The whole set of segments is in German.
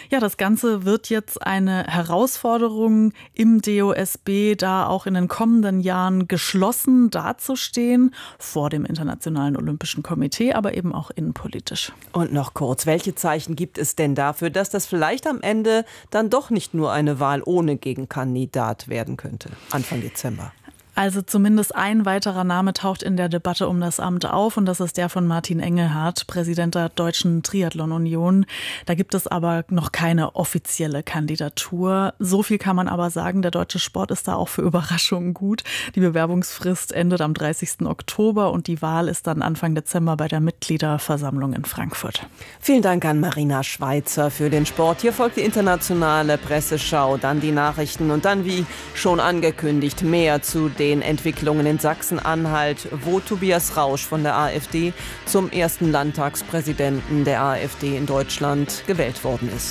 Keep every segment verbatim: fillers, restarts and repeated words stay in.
Ja, das Ganze wird jetzt eine Herausforderung im D O S B, da auch in den kommenden Jahren geschlossen dazustehen, vor dem Internationalen Olympischen Komitee, aber eben auch innenpolitisch. Und noch kurz, welche Zeichen gibt es denn dafür, dass das vielleicht am Ende dann doch nicht nur eine Wahl ohne Gegenkandidat werden könnte, Anfang Dezember? Also zumindest ein weiterer Name taucht in der Debatte um das Amt auf und das ist der von Martin Engelhardt, Präsident der Deutschen Triathlon-Union. Da gibt es aber noch keine offizielle Kandidatur. So viel kann man aber sagen, der deutsche Sport ist da auch für Überraschungen gut. Die Bewerbungsfrist endet am dreißigsten Oktober und die Wahl ist dann Anfang Dezember bei der Mitgliederversammlung in Frankfurt. Vielen Dank an Marina Schweizer für den Sport. Hier folgt die internationale Presseschau, dann die Nachrichten und dann, wie schon angekündigt, mehr zu den den Entwicklungen in Sachsen-Anhalt, wo Tobias Rausch von der AfD zum ersten Landtagspräsidenten der AfD in Deutschland gewählt worden ist.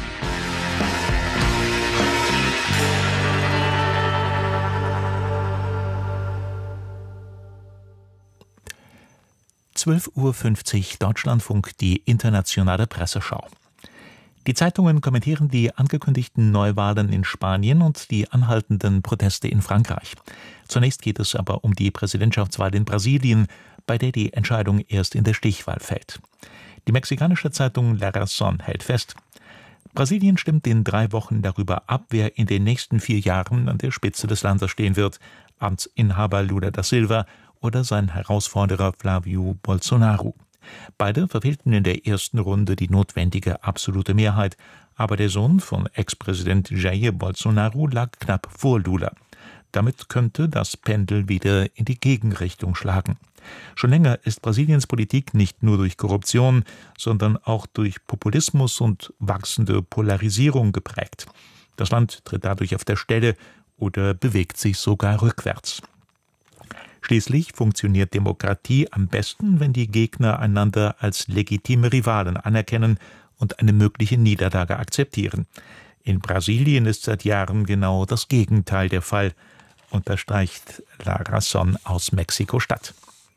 zwölf Uhr fünfzig Deutschlandfunk, die internationale Presseschau. Die Zeitungen kommentieren die angekündigten Neuwahlen in Spanien und die anhaltenden Proteste in Frankreich. Zunächst geht es aber um die Präsidentschaftswahl in Brasilien, bei der die Entscheidung erst in der Stichwahl fällt. Die mexikanische Zeitung La Razón hält fest: Brasilien stimmt in drei Wochen darüber ab, wer in den nächsten vier Jahren an der Spitze des Landes stehen wird, Amtsinhaber Lula da Silva oder sein Herausforderer Flávio Bolsonaro. Beide verfehlten in der ersten Runde die notwendige absolute Mehrheit, aber der Sohn von Ex-Präsident Jair Bolsonaro lag knapp vor Lula. Damit könnte das Pendel wieder in die Gegenrichtung schlagen. Schon länger ist Brasiliens Politik nicht nur durch Korruption, sondern auch durch Populismus und wachsende Polarisierung geprägt. Das Land tritt dadurch auf der Stelle oder bewegt sich sogar rückwärts. Schließlich funktioniert Demokratie am besten, wenn die Gegner einander als legitime Rivalen anerkennen und eine mögliche Niederlage akzeptieren. In Brasilien ist seit Jahren genau das Gegenteil der Fall, unterstreicht La Razón aus Mexiko-Stadt.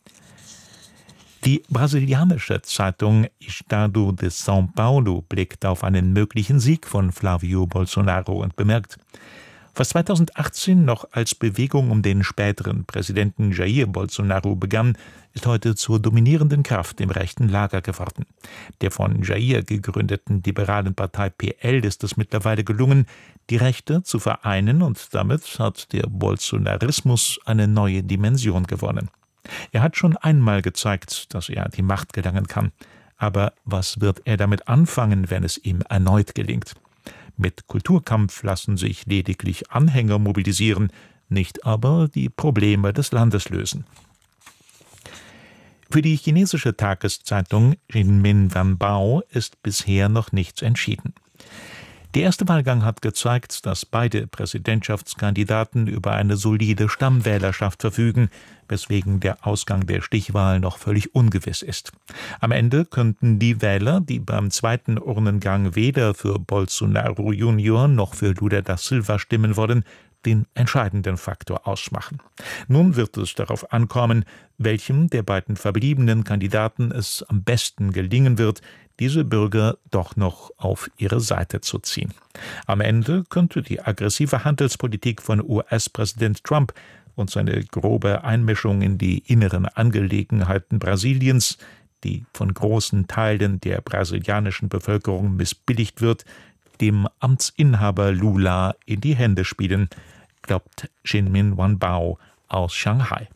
Die brasilianische Zeitung Estado de São Paulo blickt auf einen möglichen Sieg von Flávio Bolsonaro und bemerkt: Was zweitausendachtzehn noch als Bewegung um den späteren Präsidenten Jair Bolsonaro begann, ist heute zur dominierenden Kraft im rechten Lager geworden. Der von Jair gegründeten liberalen Partei P L ist es mittlerweile gelungen, die Rechte zu vereinen, und damit hat der Bolsonarismus eine neue Dimension gewonnen. Er hat schon einmal gezeigt, dass er an die Macht gelangen kann. Aber was wird er damit anfangen, wenn es ihm erneut gelingt? Mit Kulturkampf lassen sich lediglich Anhänger mobilisieren, nicht aber die Probleme des Landes lösen. Für die chinesische Tageszeitung Jinmin Wanbao ist bisher noch nichts entschieden. Der erste Wahlgang hat gezeigt, dass beide Präsidentschaftskandidaten über eine solide Stammwählerschaft verfügen, weswegen der Ausgang der Stichwahl noch völlig ungewiss ist. Am Ende könnten die Wähler, die beim zweiten Urnengang weder für Bolsonaro Junior noch für Lula da Silva stimmen wollen, den entscheidenden Faktor ausmachen. Nun wird es darauf ankommen, welchem der beiden verbliebenen Kandidaten es am besten gelingen wird, diese Bürger doch noch auf ihre Seite zu ziehen. Am Ende könnte die aggressive Handelspolitik von U S-Präsident Trump und seine grobe Einmischung in die inneren Angelegenheiten Brasiliens, die von großen Teilen der brasilianischen Bevölkerung missbilligt wird, dem Amtsinhaber Lula in die Hände spielen, glaubt Jinmin Wanbao aus Shanghai.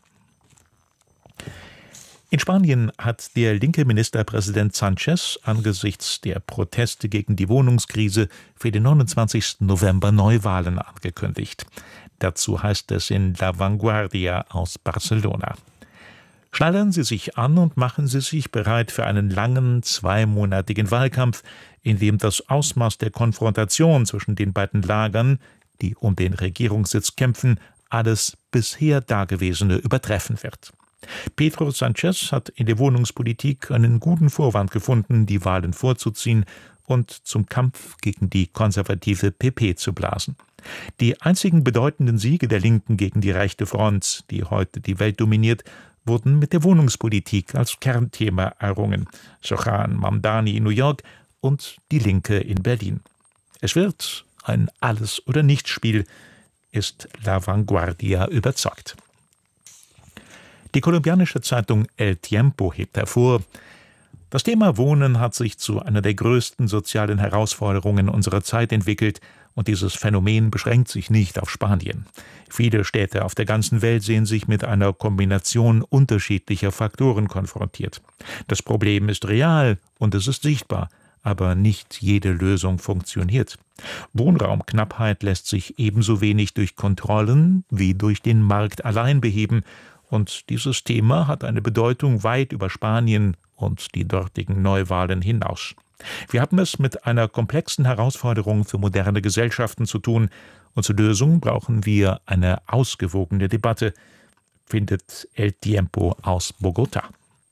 In Spanien hat der linke Ministerpräsident Sánchez angesichts der Proteste gegen die Wohnungskrise für den neunundzwanzigsten November Neuwahlen angekündigt. Dazu heißt es in La Vanguardia aus Barcelona: Schnallen Sie sich an und machen Sie sich bereit für einen langen, zweimonatigen Wahlkampf, in dem das Ausmaß der Konfrontation zwischen den beiden Lagern, die um den Regierungssitz kämpfen, alles bisher Dagewesene übertreffen wird. Pedro Sánchez hat in der Wohnungspolitik einen guten Vorwand gefunden, die Wahlen vorzuziehen und zum Kampf gegen die konservative P P zu blasen. Die einzigen bedeutenden Siege der Linken gegen die rechte Front, die heute die Welt dominiert, wurden mit der Wohnungspolitik als Kernthema errungen. Zoran Mamdani in New York und die Linke in Berlin. Es wird ein Alles-oder-Nichts-Spiel, ist La Vanguardia überzeugt. Die kolumbianische Zeitung El Tiempo hebt hervor: Das Thema Wohnen hat sich zu einer der größten sozialen Herausforderungen unserer Zeit entwickelt, und dieses Phänomen beschränkt sich nicht auf Spanien. Viele Städte auf der ganzen Welt sehen sich mit einer Kombination unterschiedlicher Faktoren konfrontiert. Das Problem ist real und es ist sichtbar, aber nicht jede Lösung funktioniert. Wohnraumknappheit lässt sich ebenso wenig durch Kontrollen wie durch den Markt allein beheben, und dieses Thema hat eine Bedeutung weit über Spanien und die dortigen Neuwahlen hinaus. Wir haben es mit einer komplexen Herausforderung für moderne Gesellschaften zu tun, und zur Lösung brauchen wir eine ausgewogene Debatte, findet El Tiempo aus Bogotá.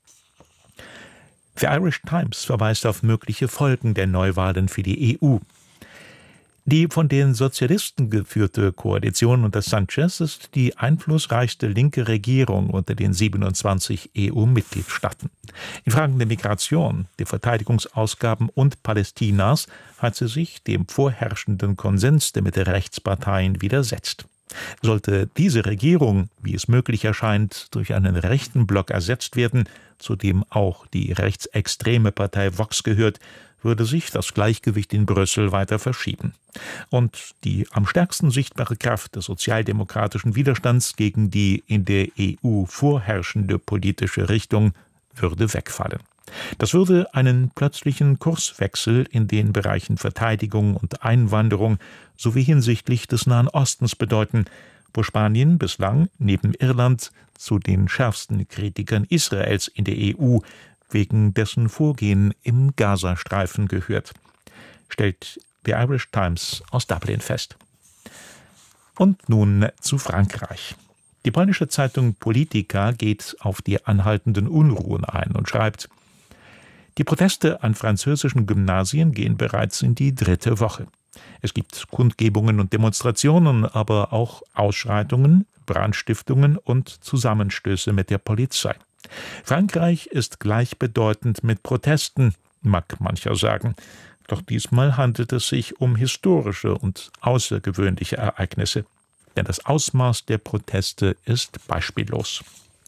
The Irish Times verweist auf mögliche Folgen der Neuwahlen für die E U. Die von den Sozialisten geführte Koalition unter Sánchez ist die einflussreichste linke Regierung unter den siebenundzwanzig E U-Mitgliedstaaten. In Fragen der Migration, der Verteidigungsausgaben und Palästinas hat sie sich dem vorherrschenden Konsens der Mitte-Rechtsparteien widersetzt. Sollte diese Regierung, wie es möglich erscheint, durch einen rechten Block ersetzt werden, zu dem auch die rechtsextreme Partei Vox gehört, würde sich das Gleichgewicht in Brüssel weiter verschieben. Und die am stärksten sichtbare Kraft des sozialdemokratischen Widerstands gegen die in der E U vorherrschende politische Richtung würde wegfallen. Das würde einen plötzlichen Kurswechsel in den Bereichen Verteidigung und Einwanderung sowie hinsichtlich des Nahen Ostens bedeuten, wo Spanien bislang neben Irland zu den schärfsten Kritikern Israels in der E U wegen dessen Vorgehen im Gazastreifen gehört, stellt The Irish Times aus Dublin fest. Und nun zu Frankreich. Die polnische Zeitung Politica geht auf die anhaltenden Unruhen ein und schreibt: Die Proteste an französischen Gymnasien gehen bereits in die dritte Woche. Es gibt Kundgebungen und Demonstrationen, aber auch Ausschreitungen, Brandstiftungen und Zusammenstöße mit der Polizei. Frankreich ist gleichbedeutend mit Protesten, mag mancher sagen. Doch diesmal handelt es sich um historische und außergewöhnliche Ereignisse. Denn das Ausmaß der Proteste ist beispiellos.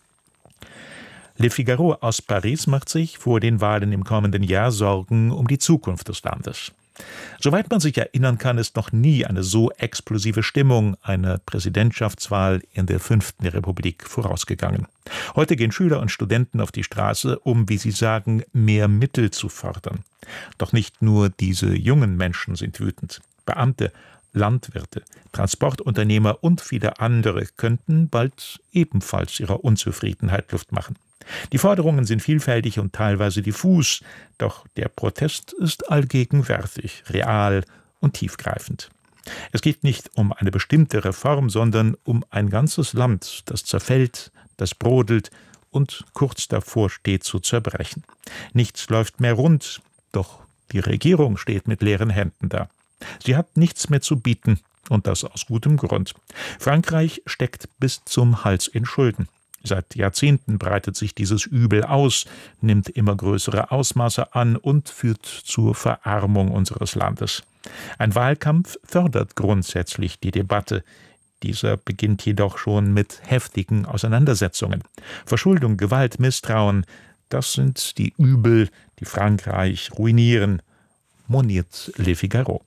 Le Figaro aus Paris macht sich vor den Wahlen im kommenden Jahr Sorgen um die Zukunft des Landes. Soweit man sich erinnern kann, ist noch nie eine so explosive Stimmung einer Präsidentschaftswahl in der fünften Republik vorausgegangen. Heute gehen Schüler und Studenten auf die Straße, um, wie sie sagen, mehr Mittel zu fordern. Doch nicht nur diese jungen Menschen sind wütend. Beamte, Landwirte, Transportunternehmer und viele andere könnten bald ebenfalls ihrer Unzufriedenheit Luft machen. Die Forderungen sind vielfältig und teilweise diffus, doch der Protest ist allgegenwärtig, real und tiefgreifend. Es geht nicht um eine bestimmte Reform, sondern um ein ganzes Land, das zerfällt, das brodelt und kurz davor steht zu zerbrechen. Nichts läuft mehr rund, doch die Regierung steht mit leeren Händen da. Sie hat nichts mehr zu bieten, und das aus gutem Grund. Frankreich steckt bis zum Hals in Schulden. Seit Jahrzehnten breitet sich dieses Übel aus, nimmt immer größere Ausmaße an und führt zur Verarmung unseres Landes. Ein Wahlkampf fördert grundsätzlich die Debatte. Dieser beginnt jedoch schon mit heftigen Auseinandersetzungen. Verschuldung, Gewalt, Misstrauen, das sind die Übel, die Frankreich ruinieren, moniert Le Figaro.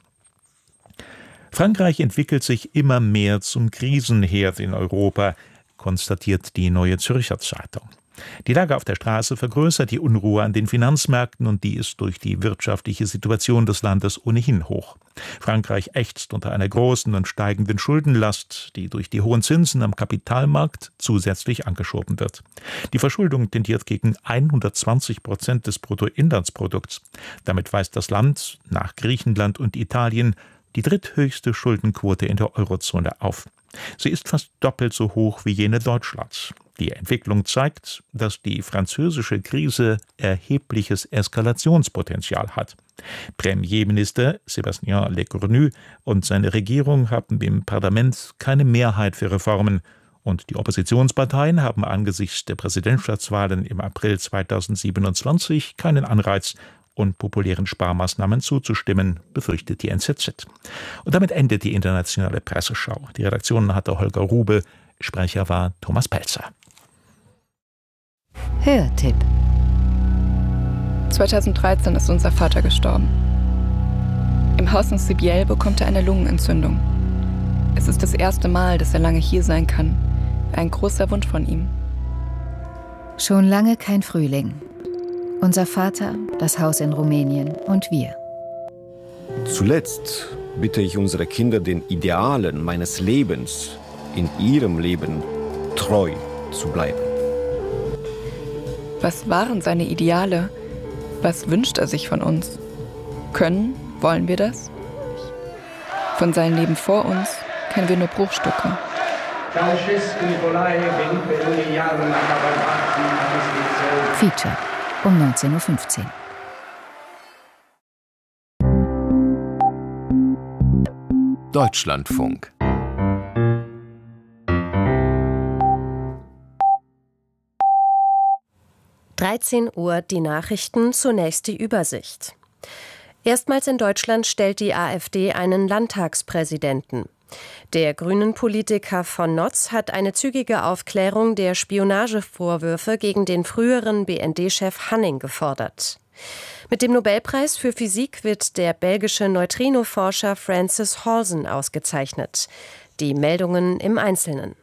Frankreich entwickelt sich immer mehr zum Krisenherd in Europa, konstatiert die Neue Zürcher Zeitung. Die Lage auf der Straße vergrößert die Unruhe an den Finanzmärkten, und die ist durch die wirtschaftliche Situation des Landes ohnehin hoch. Frankreich ächzt unter einer großen und steigenden Schuldenlast, die durch die hohen Zinsen am Kapitalmarkt zusätzlich angeschoben wird. Die Verschuldung tendiert gegen hundertzwanzig Prozent des Bruttoinlandsprodukts. Damit weist das Land nach Griechenland und Italien die dritthöchste Schuldenquote in der Eurozone auf. Sie ist fast doppelt so hoch wie jene Deutschlands. Die Entwicklung zeigt, dass die französische Krise erhebliches Eskalationspotenzial hat. Premierminister Sébastien Lecornu und seine Regierung haben im Parlament keine Mehrheit für Reformen, und die Oppositionsparteien haben angesichts der Präsidentschaftswahlen im April zweitausendsiebenundzwanzig keinen Anreiz, unpopulären Sparmaßnahmen zuzustimmen, befürchtet die N Z Z. Und damit endet die internationale Presseschau. Die Redaktion hatte Holger Rube, Sprecher war Thomas Pelzer. Hörtipp. zweitausenddreizehn ist unser Vater gestorben. Im Haus in Sibiel bekommt er eine Lungenentzündung. Es ist das erste Mal, dass er lange hier sein kann. Ein großer Wunsch von ihm. Schon lange kein Frühling. Unser Vater, das Haus in Rumänien und wir. Zuletzt bitte ich unsere Kinder, den Idealen meines Lebens in ihrem Leben treu zu bleiben. Was waren seine Ideale? Was wünscht er sich von uns? Können, wollen wir das? Von seinem Leben vor uns kennen wir nur Bruchstücke. Feature um neunzehn Uhr fünfzehn. Deutschlandfunk. dreizehn Uhr die Nachrichten, zunächst die Übersicht. Erstmals in Deutschland stellt die AfD einen Landtagspräsidenten. Der Grünen-Politiker von Notz hat eine zügige Aufklärung der Spionagevorwürfe gegen den früheren B N D-Chef Hanning gefordert. Mit dem Nobelpreis für Physik wird der belgische Neutrino-Forscher Francis Halsen ausgezeichnet. Die Meldungen im Einzelnen.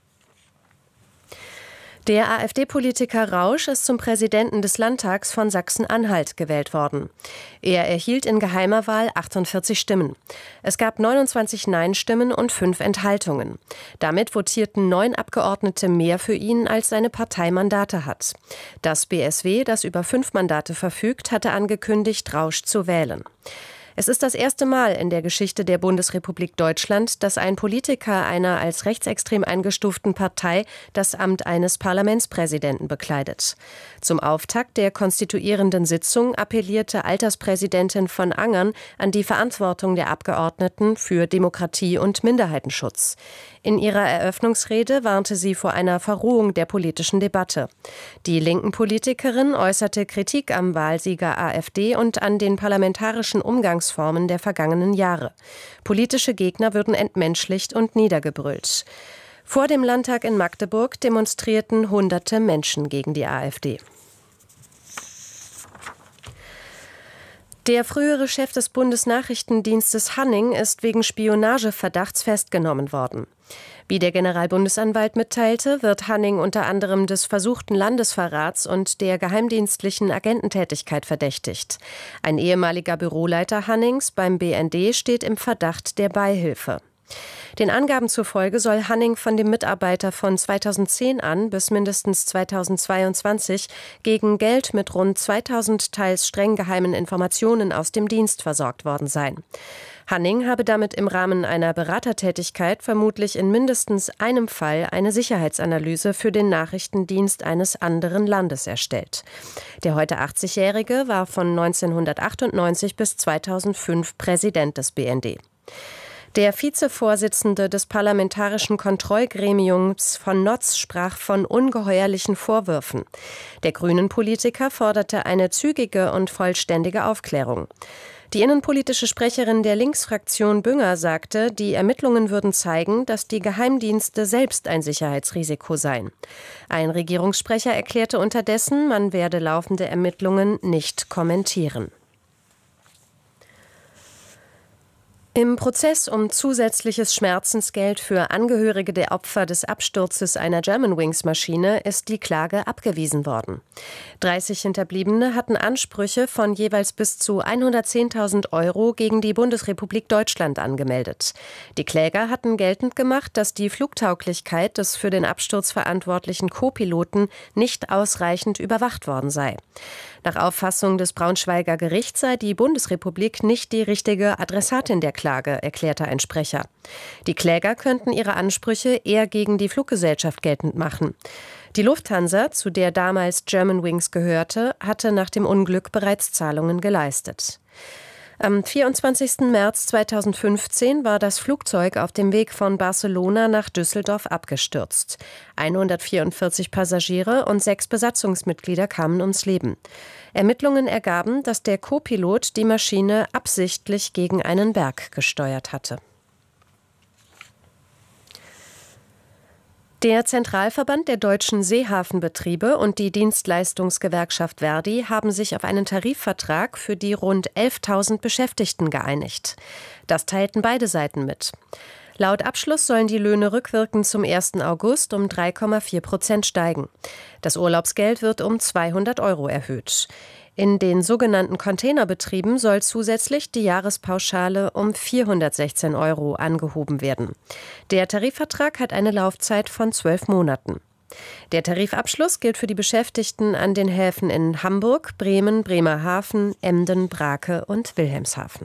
Der AfD-Politiker Rausch ist zum Präsidenten des Landtags von Sachsen-Anhalt gewählt worden. Er erhielt in geheimer Wahl achtundvierzig Stimmen. Es gab neunundzwanzig Nein-Stimmen und fünf Enthaltungen. Damit votierten neun Abgeordnete mehr für ihn, als seine Partei Mandate hat. Das B S W, das über fünf Mandate verfügt, hatte angekündigt, Rausch zu wählen. Es ist das erste Mal in der Geschichte der Bundesrepublik Deutschland, dass ein Politiker einer als rechtsextrem eingestuften Partei das Amt eines Parlamentspräsidenten bekleidet. Zum Auftakt der konstituierenden Sitzung appellierte Alterspräsidentin von Angern an die Verantwortung der Abgeordneten für Demokratie und Minderheitenschutz. In ihrer Eröffnungsrede warnte sie vor einer Verrohung der politischen Debatte. Die linken Politikerin äußerte Kritik am Wahlsieger AfD und an den parlamentarischen Umgangsformen der vergangenen Jahre. Politische Gegner würden entmenschlicht und niedergebrüllt. Vor dem Landtag in Magdeburg demonstrierten hunderte Menschen gegen die AfD. Der frühere Chef des Bundesnachrichtendienstes Hanning ist wegen Spionageverdachts festgenommen worden. Wie der Generalbundesanwalt mitteilte, wird Hanning unter anderem des versuchten Landesverrats und der geheimdienstlichen Agententätigkeit verdächtigt. Ein ehemaliger Büroleiter Hannings beim B N D steht im Verdacht der Beihilfe. Den Angaben zufolge soll Hanning von dem Mitarbeiter von zweitausendzehn an bis mindestens zweitausendzweiundzwanzig gegen Geld mit rund zweitausend teils streng geheimen Informationen aus dem Dienst versorgt worden sein. Hanning habe damit im Rahmen einer Beratertätigkeit vermutlich in mindestens einem Fall eine Sicherheitsanalyse für den Nachrichtendienst eines anderen Landes erstellt. Der heute achtzigjährige war von neunzehnhundertachtundneunzig bis zweitausendfünf Präsident des B N D. Der Vizevorsitzende des Parlamentarischen Kontrollgremiums von Notz sprach von ungeheuerlichen Vorwürfen. Der Grünen-Politiker forderte eine zügige und vollständige Aufklärung. Die innenpolitische Sprecherin der Linksfraktion Bünger sagte, die Ermittlungen würden zeigen, dass die Geheimdienste selbst ein Sicherheitsrisiko seien. Ein Regierungssprecher erklärte unterdessen, man werde laufende Ermittlungen nicht kommentieren. Im Prozess um zusätzliches Schmerzensgeld für Angehörige der Opfer des Absturzes einer Germanwings-Maschine ist die Klage abgewiesen worden. dreißig Hinterbliebene hatten Ansprüche von jeweils bis zu hundertzehntausend Euro gegen die Bundesrepublik Deutschland angemeldet. Die Kläger hatten geltend gemacht, dass die Flugtauglichkeit des für den Absturz verantwortlichen Co-Piloten nicht ausreichend überwacht worden sei. Nach Auffassung des Braunschweiger Gerichts sei die Bundesrepublik nicht die richtige Adressatin der Klage, erklärte ein Sprecher. Die Kläger könnten ihre Ansprüche eher gegen die Fluggesellschaft geltend machen. Die Lufthansa, zu der damals Germanwings gehörte, hatte nach dem Unglück bereits Zahlungen geleistet. Am vierundzwanzigsten März zweitausendfünfzehn war das Flugzeug auf dem Weg von Barcelona nach Düsseldorf abgestürzt. hundertvierundvierzig Passagiere und sechs Besatzungsmitglieder kamen ums Leben. Ermittlungen ergaben, dass der Co-Pilot die Maschine absichtlich gegen einen Berg gesteuert hatte. Der Zentralverband der deutschen Seehafenbetriebe und die Dienstleistungsgewerkschaft Verdi haben sich auf einen Tarifvertrag für die rund elftausend Beschäftigten geeinigt. Das teilten beide Seiten mit. Laut Abschluss sollen die Löhne rückwirkend zum ersten August um drei Komma vier Prozent steigen. Das Urlaubsgeld wird um zweihundert Euro erhöht. In den sogenannten Containerbetrieben soll zusätzlich die Jahrespauschale um vierhundertsechzehn Euro angehoben werden. Der Tarifvertrag hat eine Laufzeit von zwölf Monaten. Der Tarifabschluss gilt für die Beschäftigten an den Häfen in Hamburg, Bremen, Bremerhaven, Emden, Brake und Wilhelmshaven.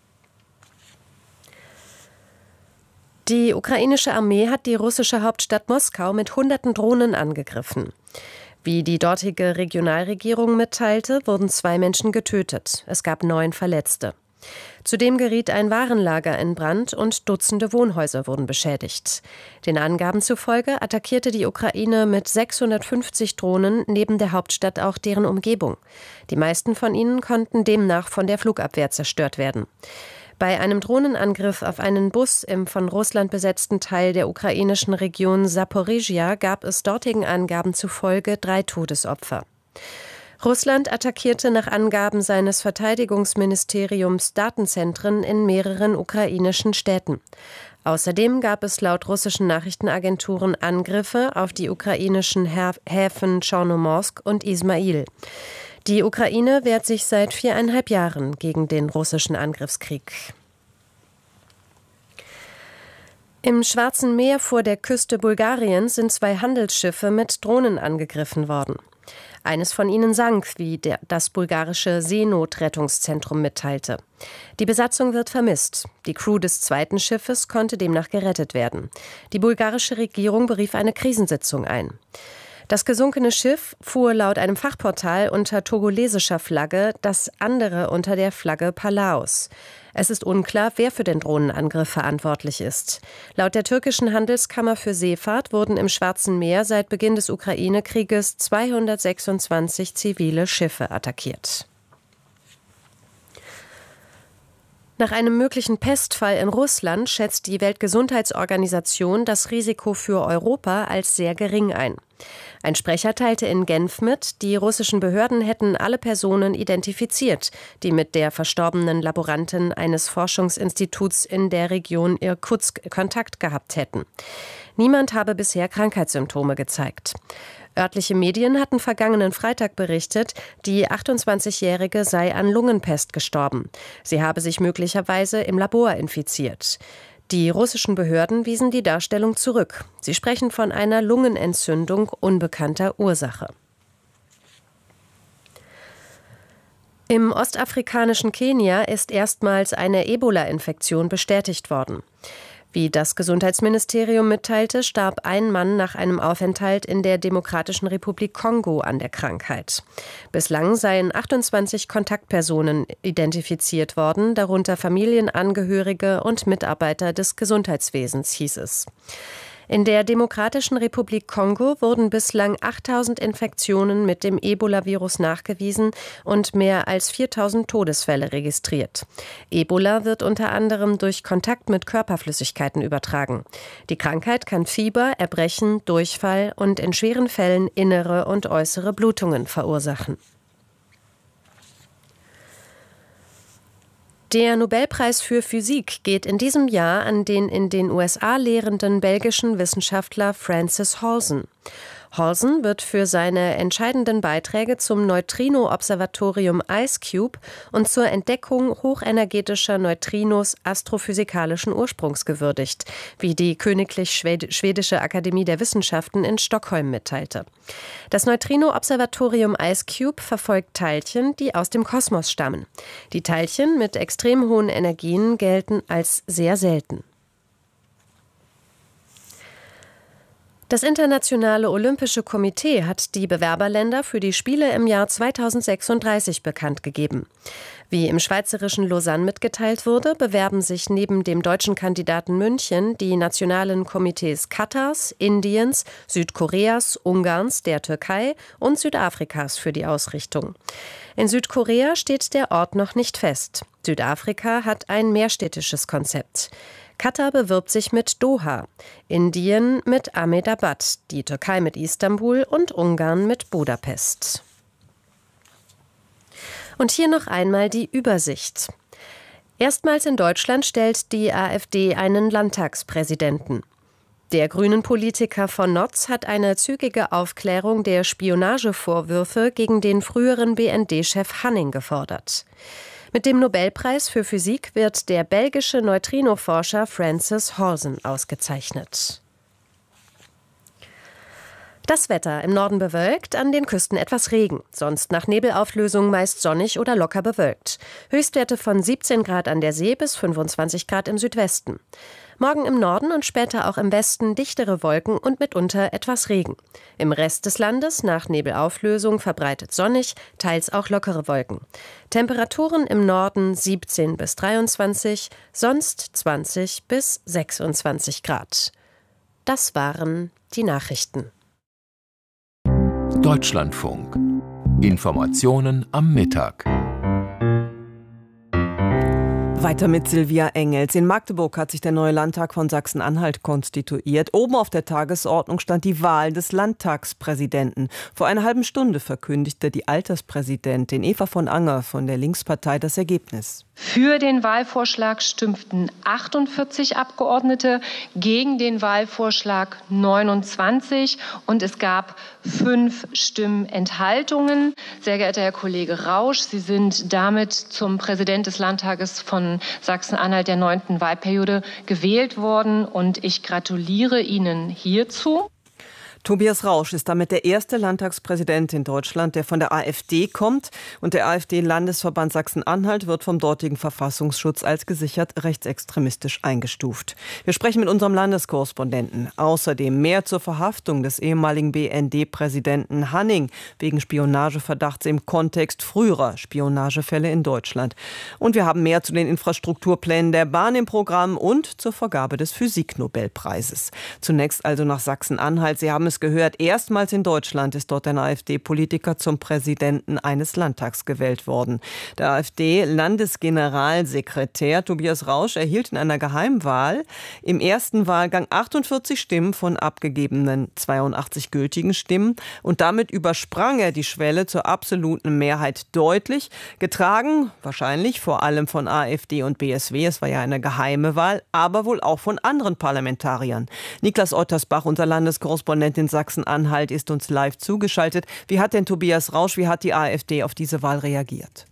Die ukrainische Armee hat die russische Hauptstadt Moskau mit hunderten Drohnen angegriffen. Wie die dortige Regionalregierung mitteilte, wurden zwei Menschen getötet. Es gab neun Verletzte. Zudem geriet ein Warenlager in Brand und Dutzende Wohnhäuser wurden beschädigt. Den Angaben zufolge attackierte die Ukraine mit sechshundertfünfzig Drohnen neben der Hauptstadt auch deren Umgebung. Die meisten von ihnen konnten demnach von der Flugabwehr zerstört werden. Bei einem Drohnenangriff auf einen Bus im von Russland besetzten Teil der ukrainischen Region Saporizhia gab es dortigen Angaben zufolge drei Todesopfer. Russland attackierte nach Angaben seines Verteidigungsministeriums Datenzentren in mehreren ukrainischen Städten. Außerdem gab es laut russischen Nachrichtenagenturen Angriffe auf die ukrainischen Häfen Chornomorsk und Ismail. Die Ukraine wehrt sich seit viereinhalb Jahren gegen den russischen Angriffskrieg. Im Schwarzen Meer vor der Küste Bulgariens sind zwei Handelsschiffe mit Drohnen angegriffen worden. Eines von ihnen sank, wie der, das bulgarische Seenotrettungszentrum mitteilte. Die Besatzung wird vermisst. Die Crew des zweiten Schiffes konnte demnach gerettet werden. Die bulgarische Regierung berief eine Krisensitzung ein. Das gesunkene Schiff fuhr laut einem Fachportal unter togolesischer Flagge, das andere unter der Flagge Palaus. Es ist unklar, wer für den Drohnenangriff verantwortlich ist. Laut der türkischen Handelskammer für Seefahrt wurden im Schwarzen Meer seit Beginn des Ukraine-Krieges zweihundertsechsundzwanzig zivile Schiffe attackiert. Nach einem möglichen Pestfall in Russland schätzt die Weltgesundheitsorganisation das Risiko für Europa als sehr gering ein. Ein Sprecher teilte in Genf mit, die russischen Behörden hätten alle Personen identifiziert, die mit der verstorbenen Laborantin eines Forschungsinstituts in der Region Irkutsk Kontakt gehabt hätten. Niemand habe bisher Krankheitssymptome gezeigt. Örtliche Medien hatten vergangenen Freitag berichtet, die achtundzwanzigjährige sei an Lungenpest gestorben. Sie habe sich möglicherweise im Labor infiziert. Die russischen Behörden wiesen die Darstellung zurück. Sie sprechen von einer Lungenentzündung unbekannter Ursache. Im ostafrikanischen Kenia ist erstmals eine Ebola-Infektion bestätigt worden. Wie das Gesundheitsministerium mitteilte, starb ein Mann nach einem Aufenthalt in der Demokratischen Republik Kongo an der Krankheit. Bislang seien achtundzwanzig Kontaktpersonen identifiziert worden, darunter Familienangehörige und Mitarbeiter des Gesundheitswesens, hieß es. In der Demokratischen Republik Kongo wurden bislang achttausend Infektionen mit dem Ebola-Virus nachgewiesen und mehr als viertausend Todesfälle registriert. Ebola wird unter anderem durch Kontakt mit Körperflüssigkeiten übertragen. Die Krankheit kann Fieber, Erbrechen, Durchfall und in schweren Fällen innere und äußere Blutungen verursachen. Der Nobelpreis für Physik geht in diesem Jahr an den in den U S A lehrenden belgischen Wissenschaftler Francis Halsen. Halsen wird für seine entscheidenden Beiträge zum Neutrino-Observatorium IceCube und zur Entdeckung hochenergetischer Neutrinos astrophysikalischen Ursprungs gewürdigt, wie die Königlich Schwedische Akademie der Wissenschaften in Stockholm mitteilte. Das Neutrino-Observatorium IceCube verfolgt Teilchen, die aus dem Kosmos stammen. Die Teilchen mit extrem hohen Energien gelten als sehr selten. Das Internationale Olympische Komitee hat die Bewerberländer für die Spiele im Jahr zweitausendsechsunddreißig bekannt gegeben. Wie im schweizerischen Lausanne mitgeteilt wurde, bewerben sich neben dem deutschen Kandidaten München die nationalen Komitees Katars, Indiens, Südkoreas, Ungarns, der Türkei und Südafrikas für die Ausrichtung. In Südkorea steht der Ort noch nicht fest. Südafrika hat ein mehrstädtisches Konzept. Katar bewirbt sich mit Doha, Indien mit Ahmedabad, die Türkei mit Istanbul und Ungarn mit Budapest. Und hier noch einmal die Übersicht. Erstmals in Deutschland stellt die AfD einen Landtagspräsidenten. Der Grünen-Politiker von Notz hat eine zügige Aufklärung der Spionagevorwürfe gegen den früheren B N D-Chef Hanning gefordert. Mit dem Nobelpreis für Physik wird der belgische Neutrinoforscher Francis Halsen ausgezeichnet. Das Wetter: im Norden bewölkt, an den Küsten etwas Regen. Sonst nach Nebelauflösung meist sonnig oder locker bewölkt. Höchstwerte von siebzehn Grad an der See bis fünfundzwanzig Grad im Südwesten. Morgen im Norden und später auch im Westen dichtere Wolken und mitunter etwas Regen. Im Rest des Landes nach Nebelauflösung verbreitet sonnig, teils auch lockere Wolken. Temperaturen im Norden siebzehn bis dreiundzwanzig, sonst zwanzig bis sechsundzwanzig Grad. Das waren die Nachrichten. Deutschlandfunk. Informationen am Mittag. Weiter mit Silvia Engels. In Magdeburg hat sich der neue Landtag von Sachsen-Anhalt konstituiert. Oben auf der Tagesordnung stand die Wahl des Landtagspräsidenten. Vor einer halben Stunde verkündigte die Alterspräsidentin Eva von Anger von der Linkspartei das Ergebnis. Für den Wahlvorschlag stimmten achtundvierzig Abgeordnete, gegen den Wahlvorschlag neunundzwanzig und es gab fünf Stimmenthaltungen. Sehr geehrter Herr Kollege Rausch, Sie sind damit zum Präsident des Landtages von Sachsen-Anhalt der neunten Wahlperiode gewählt worden und ich gratuliere Ihnen hierzu. Tobias Rausch ist damit der erste Landtagspräsident in Deutschland, der von der AfD kommt. Und der AfD-Landesverband Sachsen-Anhalt wird vom dortigen Verfassungsschutz als gesichert rechtsextremistisch eingestuft. Wir sprechen mit unserem Landeskorrespondenten. Außerdem mehr zur Verhaftung des ehemaligen B N D-Präsidenten Hanning wegen Spionageverdachts im Kontext früherer Spionagefälle in Deutschland. Und wir haben mehr zu den Infrastrukturplänen der Bahn im Programm und zur Vergabe des Physiknobelpreises. Zunächst also nach Sachsen-Anhalt. Sie haben es gehört, erstmals in Deutschland ist dort ein AfD-Politiker zum Präsidenten eines Landtags gewählt worden. Der AfD-Landesgeneralsekretär Tobias Rausch erhielt in einer Geheimwahl im ersten Wahlgang achtundvierzig Stimmen von abgegebenen zweiundachtzig gültigen Stimmen und damit übersprang er die Schwelle zur absoluten Mehrheit deutlich, getragen wahrscheinlich vor allem von AfD und B S W, es war ja eine geheime Wahl, aber wohl auch von anderen Parlamentariern. Niklas Ottersbach, unser Landeskorrespondent in Sachsen-Anhalt, ist uns live zugeschaltet. Wie hat denn Tobias Rausch, wie hat die AfD auf diese Wahl reagiert?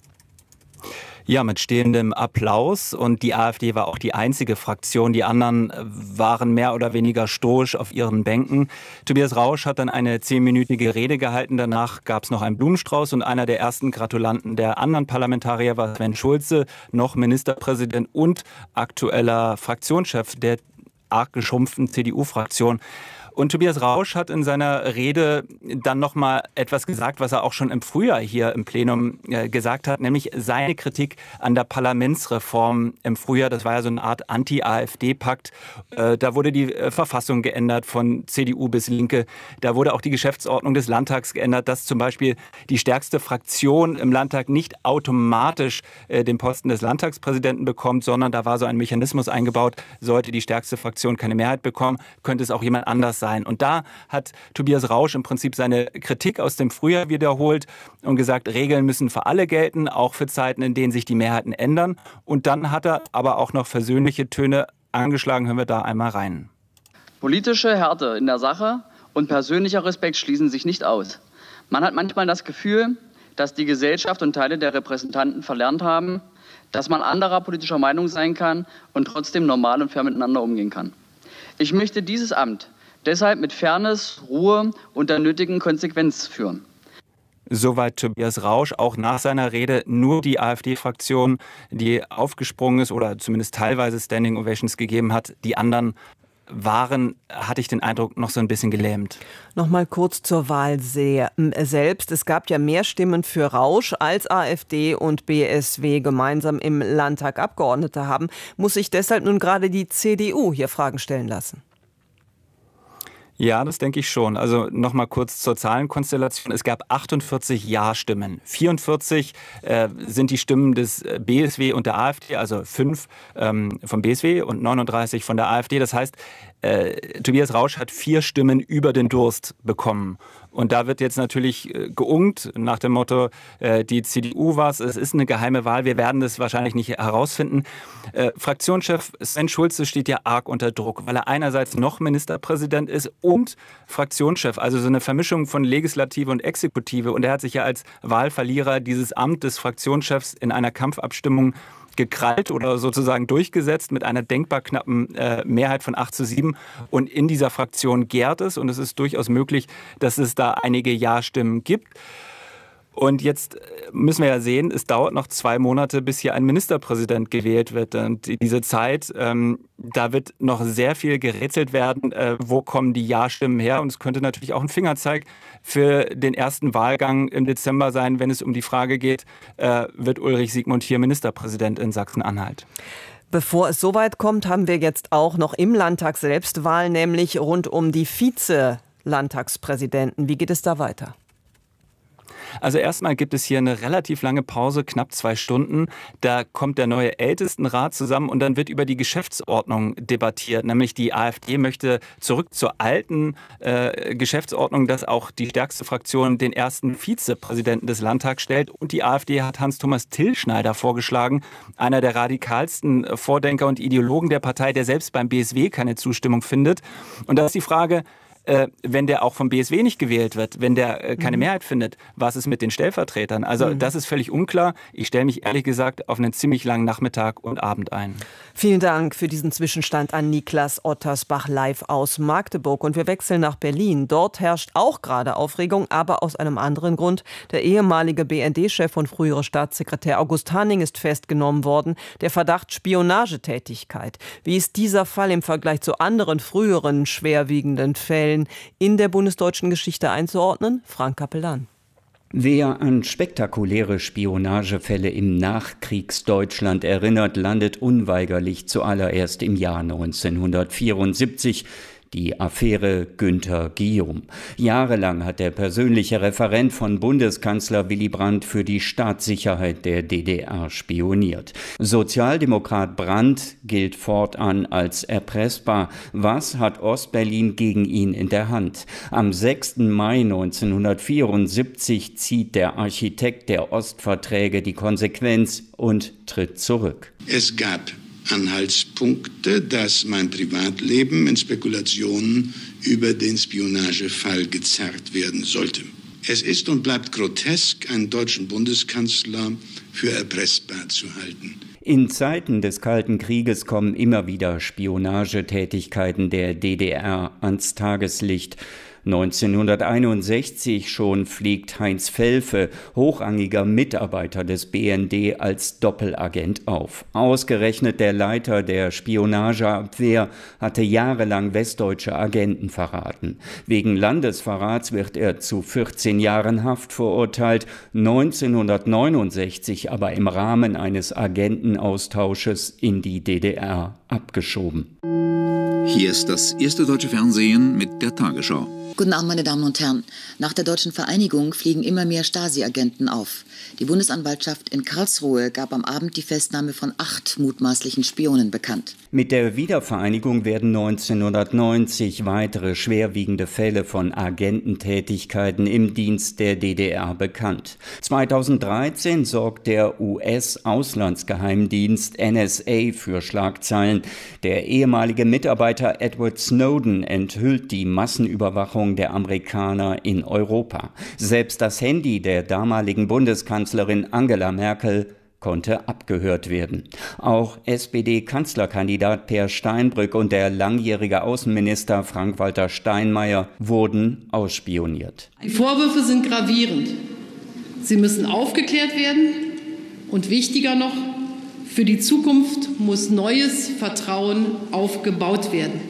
Ja, mit stehendem Applaus, und die AfD war auch die einzige Fraktion. Die anderen waren mehr oder weniger stoisch auf ihren Bänken. Tobias Rausch hat dann eine zehnminütige Rede gehalten. Danach gab es noch einen Blumenstrauß und einer der ersten Gratulanten der anderen Parlamentarier war Sven Schulze, noch Ministerpräsident und aktueller Fraktionschef der arg geschrumpften C D U-Fraktion. Und Tobias Rausch hat in seiner Rede dann noch mal etwas gesagt, was er auch schon im Frühjahr hier im Plenum äh, gesagt hat, nämlich seine Kritik an der Parlamentsreform im Frühjahr. Das war ja so eine Art Anti-AfD-Pakt. Äh, da wurde die äh, Verfassung geändert von C D U bis Linke. Da wurde auch die Geschäftsordnung des Landtags geändert, dass zum Beispiel die stärkste Fraktion im Landtag nicht automatisch äh, den Posten des Landtagspräsidenten bekommt, sondern da war so ein Mechanismus eingebaut, sollte die stärkste Fraktion keine Mehrheit bekommen, könnte es auch jemand anders sein. Und da hat Tobias Rausch im Prinzip seine Kritik aus dem Frühjahr wiederholt und gesagt, Regeln müssen für alle gelten, auch für Zeiten, in denen sich die Mehrheiten ändern. Und dann hat er aber auch noch versöhnliche Töne angeschlagen. Hören wir da einmal rein. Politische Härte in der Sache und persönlicher Respekt schließen sich nicht aus. Man hat manchmal das Gefühl, dass die Gesellschaft und Teile der Repräsentanten verlernt haben, dass man anderer politischer Meinung sein kann und trotzdem normal und fair miteinander umgehen kann. Ich möchte dieses Amt deshalb mit Fairness, Ruhe und der nötigen Konsequenz führen. Soweit Tobias Rausch, auch nach seiner Rede nur die AfD-Fraktion, die aufgesprungen ist oder zumindest teilweise Standing Ovations gegeben hat. Die anderen waren, hatte ich den Eindruck, noch so ein bisschen gelähmt. Noch mal kurz zur Wahl sehr, äh, selbst. Es gab ja mehr Stimmen für Rausch, als AfD und B S W gemeinsam im Landtag Abgeordnete haben. Muss sich deshalb nun gerade die C D U hier Fragen stellen lassen? Ja, das denke ich schon. Also noch mal kurz zur Zahlenkonstellation. Es gab achtundvierzig Ja-Stimmen. vierundvierzig äh, sind die Stimmen des B S W und der AfD, also fünf ähm, vom B S W und neununddreißig von der AfD. Das heißt, äh, Tobias Rausch hat vier Stimmen über den Durst bekommen. Und da wird jetzt natürlich äh, geungt nach dem Motto, äh, die C D U war's, es ist eine geheime Wahl, wir werden das wahrscheinlich nicht herausfinden. Äh, Fraktionschef Sven Schulze steht ja arg unter Druck, weil er einerseits noch Ministerpräsident ist und Fraktionschef, also so eine Vermischung von Legislative und Exekutive. Und er hat sich ja als Wahlverlierer dieses Amt des Fraktionschefs in einer Kampfabstimmung gekrallt oder sozusagen durchgesetzt mit einer denkbar knappen äh, Mehrheit von acht zu sieben. Und in dieser Fraktion gärt es und es ist durchaus möglich, dass es da einige Ja-Stimmen gibt. Und jetzt müssen wir ja sehen, es dauert noch zwei Monate, bis hier ein Ministerpräsident gewählt wird. Und diese Zeit, ähm, da wird noch sehr viel gerätselt werden, äh, wo kommen die Ja-Stimmen her. Und es könnte natürlich auch ein Fingerzeig für den ersten Wahlgang im Dezember sein, wenn es um die Frage geht, äh, wird Ulrich Siegmund hier Ministerpräsident in Sachsen-Anhalt. Bevor es soweit kommt, haben wir jetzt auch noch im Landtag selbst Wahlen, nämlich rund um die Vize-Landtagspräsidenten. Wie geht es da weiter? Also erstmal gibt es hier eine relativ lange Pause, knapp zwei Stunden. Da kommt der neue Ältestenrat zusammen und dann wird über die Geschäftsordnung debattiert. Nämlich die AfD möchte zurück zur alten äh, Geschäftsordnung, dass auch die stärkste Fraktion den ersten Vizepräsidenten des Landtags stellt. Und die AfD hat Hans-Thomas Tillschneider vorgeschlagen, einer der radikalsten Vordenker und Ideologen der Partei, der selbst beim B S W keine Zustimmung findet. Und da ist die Frage, Äh, wenn der auch vom B S W nicht gewählt wird, wenn der äh, keine mhm. Mehrheit findet, was ist mit den Stellvertretern? Also mhm. das ist völlig unklar. Ich stelle mich ehrlich gesagt auf einen ziemlich langen Nachmittag und Abend ein. Vielen Dank für diesen Zwischenstand an Niklas Ottersbach live aus Magdeburg. Und wir wechseln nach Berlin. Dort herrscht auch gerade Aufregung, aber aus einem anderen Grund. Der ehemalige B N D-Chef und frühere Staatssekretär August Hanning ist festgenommen worden. Der Verdacht Spionagetätigkeit. Wie ist dieser Fall im Vergleich zu anderen früheren schwerwiegenden Fällen in der bundesdeutschen Geschichte einzuordnen? Frank Capellan. Wer an spektakuläre Spionagefälle im Nachkriegsdeutschland erinnert, landet unweigerlich zuallererst im Jahr neunzehnhundertvierundsiebzig. Die Affäre Günther Guillaume. Jahrelang hat der persönliche Referent von Bundeskanzler Willy Brandt für die Staatssicherheit der D D R spioniert. Sozialdemokrat Brandt gilt fortan als erpressbar. Was hat Ostberlin gegen ihn in der Hand? Am sechsten Mai neunzehnhundertvierundsiebzig zieht der Architekt der Ostverträge die Konsequenz und tritt zurück. Es gab Anhaltspunkte, dass mein Privatleben in Spekulationen über den Spionagefall gezerrt werden sollte. Es ist und bleibt grotesk, einen deutschen Bundeskanzler für erpressbar zu halten. In Zeiten des Kalten Krieges kommen immer wieder Spionagetätigkeiten der D D R ans Tageslicht. neunzehnhunderteinundsechzig schon fliegt Heinz Felfe, hochrangiger Mitarbeiter des B N D, als Doppelagent auf. Ausgerechnet der Leiter der Spionageabwehr hatte jahrelang westdeutsche Agenten verraten. Wegen Landesverrats wird er zu vierzehn Jahren Haft verurteilt, neunzehnhundertneunundsechzig aber im Rahmen eines Agentenaustausches in die D D R abgeschoben. Hier ist das erste deutsche Fernsehen mit der Tagesschau. Guten Abend, meine Damen und Herren. Nach der deutschen Vereinigung fliegen immer mehr Stasi-Agenten auf. Die Bundesanwaltschaft in Karlsruhe gab am Abend die Festnahme von acht mutmaßlichen Spionen bekannt. Mit der Wiedervereinigung werden neunzehnhundertneunzig weitere schwerwiegende Fälle von Agententätigkeiten im Dienst der D D R bekannt. zweitausenddreizehn sorgt der U S-Auslandsgeheimdienst N S A für Schlagzeilen. Der ehemalige Mitarbeiter Edward Snowden enthüllt die Massenüberwachung der Amerikaner in Europa. Selbst das Handy der damaligen Bundeskanzlerin Angela Merkel konnte abgehört werden. Auch S P D-Kanzlerkandidat Peer Steinbrück und der langjährige Außenminister Frank-Walter Steinmeier wurden ausspioniert. Die Vorwürfe sind gravierend. Sie müssen aufgeklärt werden und wichtiger noch, für die Zukunft muss neues Vertrauen aufgebaut werden.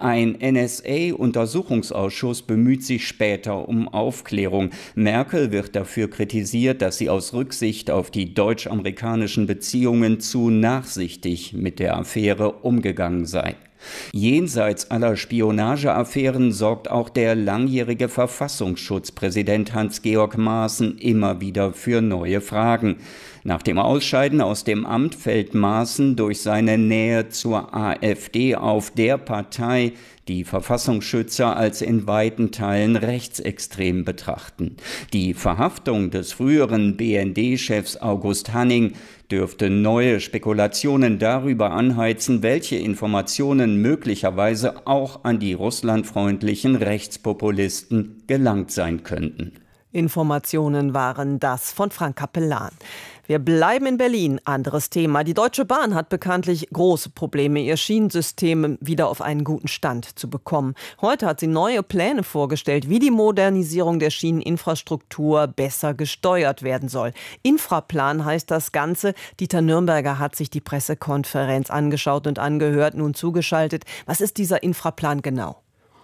Ein N S A-Untersuchungsausschuss bemüht sich später um Aufklärung. Merkel wird dafür kritisiert, dass sie aus Rücksicht auf die deutsch-amerikanischen Beziehungen zu nachsichtig mit der Affäre umgegangen sei. Jenseits aller Spionageaffären sorgt auch der langjährige Verfassungsschutzpräsident Hans-Georg Maaßen immer wieder für neue Fragen. Nach dem Ausscheiden aus dem Amt fällt Maaßen durch seine Nähe zur AfD auf, der Partei, die Verfassungsschützer als in weiten Teilen rechtsextrem betrachten. Die Verhaftung des früheren B N D-Chefs August Hanning dürfte neue Spekulationen darüber anheizen, welche Informationen möglicherweise auch an die russlandfreundlichen Rechtspopulisten gelangt sein könnten. Informationen waren das von Frank Capellan. Wir bleiben in Berlin. Anderes Thema. Die Deutsche Bahn hat bekanntlich große Probleme, ihr Schienensystem wieder auf einen guten Stand zu bekommen. Heute hat sie neue Pläne vorgestellt, wie die Modernisierung der Schieneninfrastruktur besser gesteuert werden soll. Infraplan heißt das Ganze. Dieter Nürnberger hat sich die Pressekonferenz angeschaut und angehört, nun zugeschaltet. Was ist dieser Infraplan genau?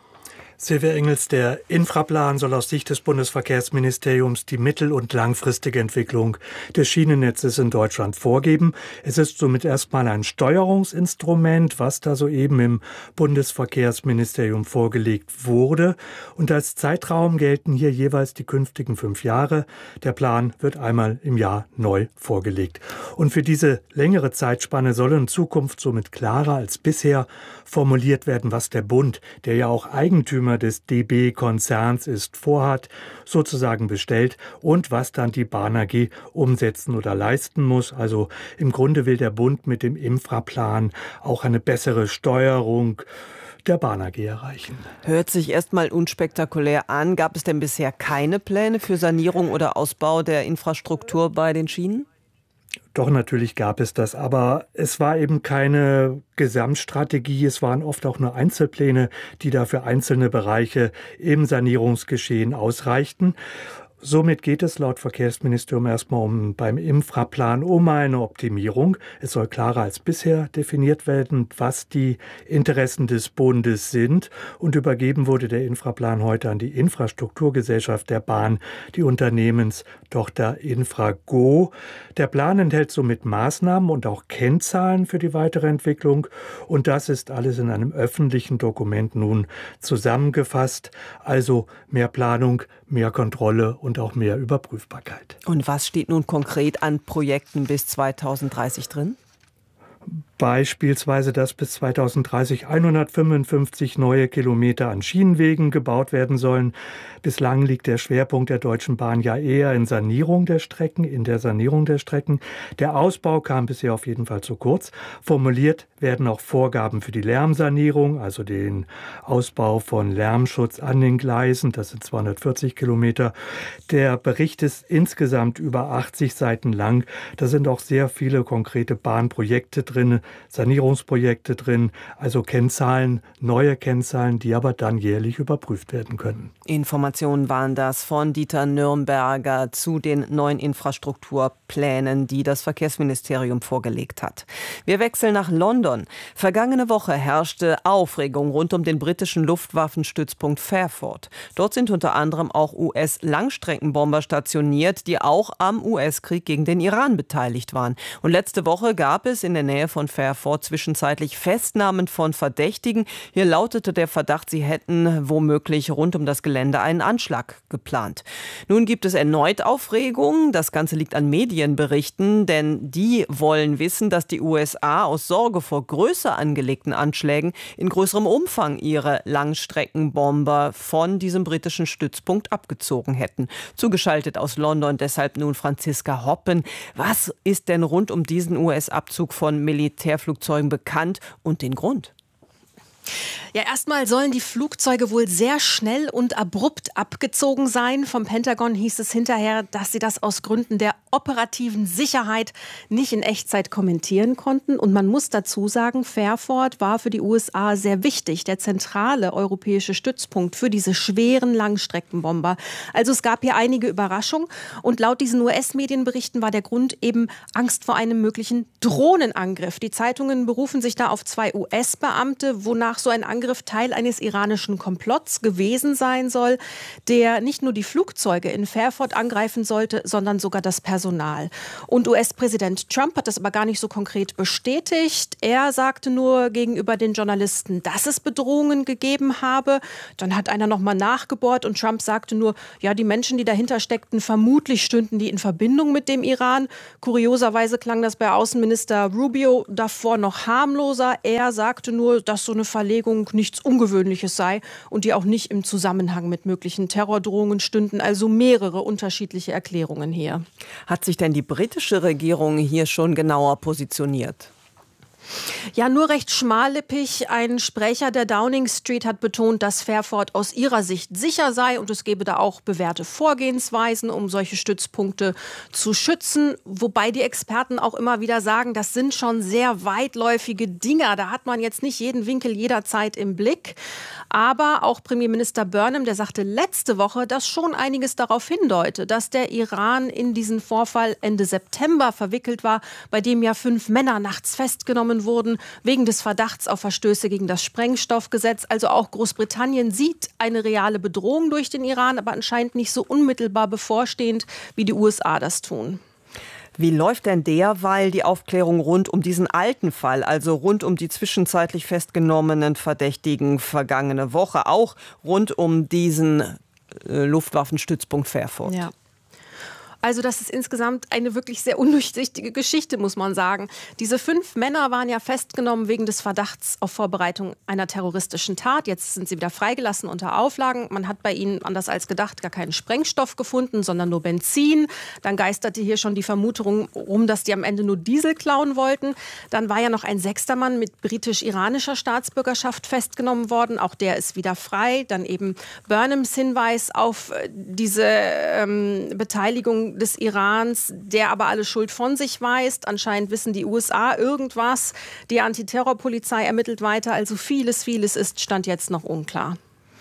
Silvia Engels, der Infraplan soll aus Sicht des Bundesverkehrsministeriums die mittel- und langfristige Entwicklung des Schienennetzes in Deutschland vorgeben. Es ist somit erstmal ein Steuerungsinstrument, was da soeben im Bundesverkehrsministerium vorgelegt wurde. Und als Zeitraum gelten hier jeweils die künftigen fünf Jahre. Der Plan wird einmal im Jahr neu vorgelegt. Und für diese längere Zeitspanne soll in Zukunft somit klarer als bisher formuliert werden, was der Bund, der ja auch Eigentümer des D B-Konzerns ist, vorhat, sozusagen bestellt und was dann die Bahn A G umsetzen oder leisten muss. Also im Grunde will der Bund mit dem Infraplan auch eine bessere Steuerung der Bahn A G erreichen. Hört sich erstmal unspektakulär an. Gab es denn bisher keine Pläne für Sanierung oder Ausbau der Infrastruktur bei den Schienen? Doch, natürlich gab es das, aber es war eben keine Gesamtstrategie, es waren oft auch nur Einzelpläne, die da für einzelne Bereiche im Sanierungsgeschehen ausreichten. Somit geht es laut Verkehrsministerium erstmal um, beim Infraplan um eine Optimierung. Es soll klarer als bisher definiert werden, was die Interessen des Bundes sind. Und übergeben wurde der Infraplan heute an die Infrastrukturgesellschaft der Bahn, die Unternehmenstochter Infrago. Der Plan enthält somit Maßnahmen und auch Kennzahlen für die weitere Entwicklung. Und das ist alles in einem öffentlichen Dokument nun zusammengefasst. Also mehr Planung, mehr Kontrolle und auch mehr Überprüfbarkeit. Und was steht nun konkret an Projekten bis zweitausenddreißig drin? Beispielsweise, dass bis zweitausenddreißig hundertfünfundfünfzig neue Kilometer an Schienenwegen gebaut werden sollen. Bislang liegt der Schwerpunkt der Deutschen Bahn ja eher in Sanierung der Strecken, in der Sanierung der Strecken. Der Ausbau kam bisher auf jeden Fall zu kurz. Formuliert werden auch Vorgaben für die Lärmsanierung, also den Ausbau von Lärmschutz an den Gleisen. Das sind zweihundertvierzig Kilometer. Der Bericht ist insgesamt über achtzig Seiten lang. Da sind auch sehr viele konkrete Bahnprojekte drin, Sanierungsprojekte drin, also Kennzahlen, neue Kennzahlen, die aber dann jährlich überprüft werden können. Informationen waren das von Dieter Nürnberger zu den neuen Infrastrukturplänen, die das Verkehrsministerium vorgelegt hat. Wir wechseln nach London. Vergangene Woche herrschte Aufregung rund um den britischen Luftwaffenstützpunkt Fairford. Dort sind unter anderem auch U S-Langstreckenbomber stationiert, die auch am U S-Krieg gegen den Iran beteiligt waren. Und letzte Woche gab es in der Nähe von Fairford zwischenzeitlich Festnahmen von Verdächtigen. Hier lautete der Verdacht, sie hätten womöglich rund um das Gelände einen Anschlag geplant. Nun gibt es erneut Aufregung. Das Ganze liegt an Medienberichten, denn die wollen wissen, dass die U S A aus Sorge vor größer angelegten Anschlägen in größerem Umfang ihre Langstreckenbomber von diesem britischen Stützpunkt abgezogen hätten. Zugeschaltet aus London deshalb nun Franziska Hoppen. Was ist denn rund um diesen U S-Abzug von Militärflugzeugen bekannt und den Grund? Ja, erstmal sollen die Flugzeuge wohl sehr schnell und abrupt abgezogen sein. Vom Pentagon hieß es hinterher, dass sie das aus Gründen der operativen Sicherheit nicht in Echtzeit kommentieren konnten. Und man muss dazu sagen, Fairford war für die U S A sehr wichtig, der zentrale europäische Stützpunkt für diese schweren Langstreckenbomber. Also es gab hier einige Überraschungen. Und laut diesen U S-Medienberichten war der Grund eben Angst vor einem möglichen Drohnenangriff. Die Zeitungen berufen sich da auf zwei U S-Beamte, wonach so ein Angriff Angriff Teil eines iranischen Komplotts gewesen sein soll, der nicht nur die Flugzeuge in Fairford angreifen sollte, sondern sogar das Personal. Und U S-Präsident Trump hat das aber gar nicht so konkret bestätigt. Er sagte nur gegenüber den Journalisten, dass es Bedrohungen gegeben habe. Dann hat einer noch mal nachgebohrt und Trump sagte nur, ja, die Menschen, die dahinter steckten, vermutlich stünden die in Verbindung mit dem Iran. Kurioserweise klang das bei Außenminister Rubio davor noch harmloser. Er sagte nur, dass so eine Verlegung nichts Ungewöhnliches sei und die auch nicht im Zusammenhang mit möglichen Terrordrohungen stünden. Also mehrere unterschiedliche Erklärungen hier. Hat sich denn die britische Regierung hier schon genauer positioniert? Ja, nur recht schmallippig. Ein Sprecher der Downing Street hat betont, dass Fairford aus ihrer Sicht sicher sei und es gebe da auch bewährte Vorgehensweisen, um solche Stützpunkte zu schützen. Wobei die Experten auch immer wieder sagen, das sind schon sehr weitläufige Dinger. Da hat man jetzt nicht jeden Winkel jederzeit im Blick. Aber auch Premierminister Burnham, der sagte letzte Woche, dass schon einiges darauf hindeute, dass der Iran in diesen Vorfall Ende September verwickelt war, bei dem ja fünf Männer nachts festgenommen wurden, wegen des Verdachts auf Verstöße gegen das Sprengstoffgesetz. Also auch Großbritannien sieht eine reale Bedrohung durch den Iran, aber anscheinend nicht so unmittelbar bevorstehend, wie die U S A das tun. Wie läuft denn derweil die Aufklärung rund um diesen alten Fall, also rund um die zwischenzeitlich festgenommenen Verdächtigen vergangene Woche, auch rund um diesen äh, Luftwaffenstützpunkt Fairford? Ja. Also das ist insgesamt eine wirklich sehr undurchsichtige Geschichte, muss man sagen. Diese fünf Männer waren ja festgenommen wegen des Verdachts auf Vorbereitung einer terroristischen Tat. Jetzt sind sie wieder freigelassen unter Auflagen. Man hat bei ihnen, anders als gedacht, gar keinen Sprengstoff gefunden, sondern nur Benzin. Dann geisterte hier schon die Vermutung rum, dass die am Ende nur Diesel klauen wollten. Dann war ja noch ein sechster Mann mit britisch-iranischer Staatsbürgerschaft festgenommen worden. Auch der ist wieder frei. Dann eben Burnhams Hinweis auf diese ähm, Beteiligung des Irans, der aber alle Schuld von sich weist. Anscheinend wissen die U S A irgendwas. Die Antiterrorpolizei ermittelt weiter. Also vieles, vieles ist Stand jetzt noch unklar.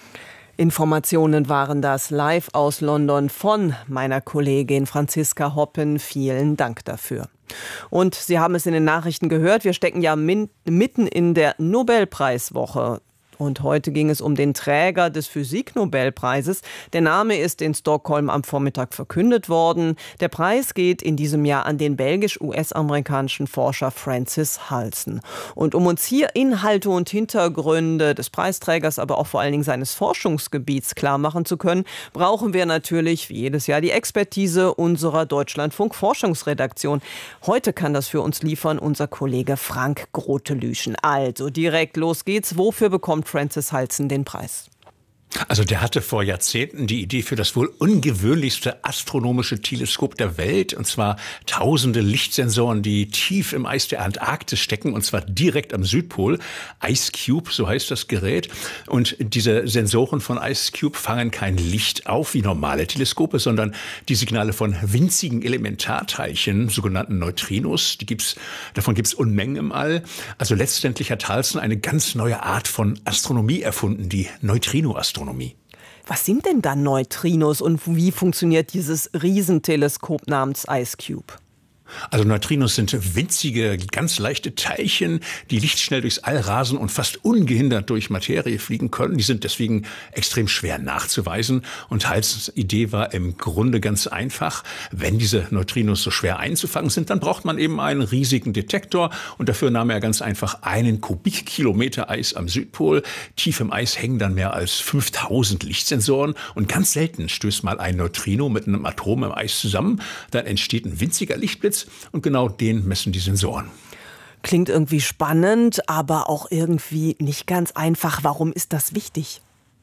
Informationen waren das live aus London von meiner Kollegin Franziska Hoppen. Vielen Dank dafür. Und Sie haben es in den Nachrichten gehört, wir stecken ja min- mitten in der Nobelpreiswoche. Und heute ging es um den Träger des Physik-Nobelpreises. Der Name ist in Stockholm am Vormittag verkündet worden. Der Preis geht in diesem Jahr an den belgisch-U S-amerikanischen Forscher Francis Halsen. Und um uns hier Inhalte und Hintergründe des Preisträgers, aber auch vor allen Dingen seines Forschungsgebiets klar machen zu können, brauchen wir natürlich wie jedes Jahr die Expertise unserer Deutschlandfunk-Forschungsredaktion. Heute kann das für uns liefern unser Kollege Frank Grotelüschen. Also direkt los geht's. Wofür bekommt Francis Halsen den Preis? Also der hatte vor Jahrzehnten die Idee für das wohl ungewöhnlichste astronomische Teleskop der Welt, und zwar tausende Lichtsensoren, die tief im Eis der Antarktis stecken, und zwar direkt am Südpol. IceCube, so heißt das Gerät. Und diese Sensoren von IceCube fangen kein Licht auf wie normale Teleskope, sondern die Signale von winzigen Elementarteilchen, sogenannten Neutrinos. Die gibt's, davon gibt es Unmengen im All. Also letztendlich hat Halsen eine ganz neue Art von Astronomie erfunden, die Neutrino-Astronomie. Was sind denn dann Neutrinos und wie funktioniert dieses Riesenteleskop namens IceCube? Also Neutrinos sind winzige, ganz leichte Teilchen, die lichtschnell durchs All rasen und fast ungehindert durch Materie fliegen können. Die sind deswegen extrem schwer nachzuweisen. Und Halsens Idee war im Grunde ganz einfach. Wenn diese Neutrinos so schwer einzufangen sind, dann braucht man eben einen riesigen Detektor. Und dafür nahm er ganz einfach einen Kubikkilometer Eis am Südpol. Tief im Eis hängen dann mehr als fünftausend Lichtsensoren. Und ganz selten stößt mal ein Neutrino mit einem Atom im Eis zusammen. Dann entsteht ein winziger Lichtblitz. Und genau den messen die Sensoren. Klingt irgendwie spannend, aber auch irgendwie nicht ganz einfach. Warum ist das wichtig?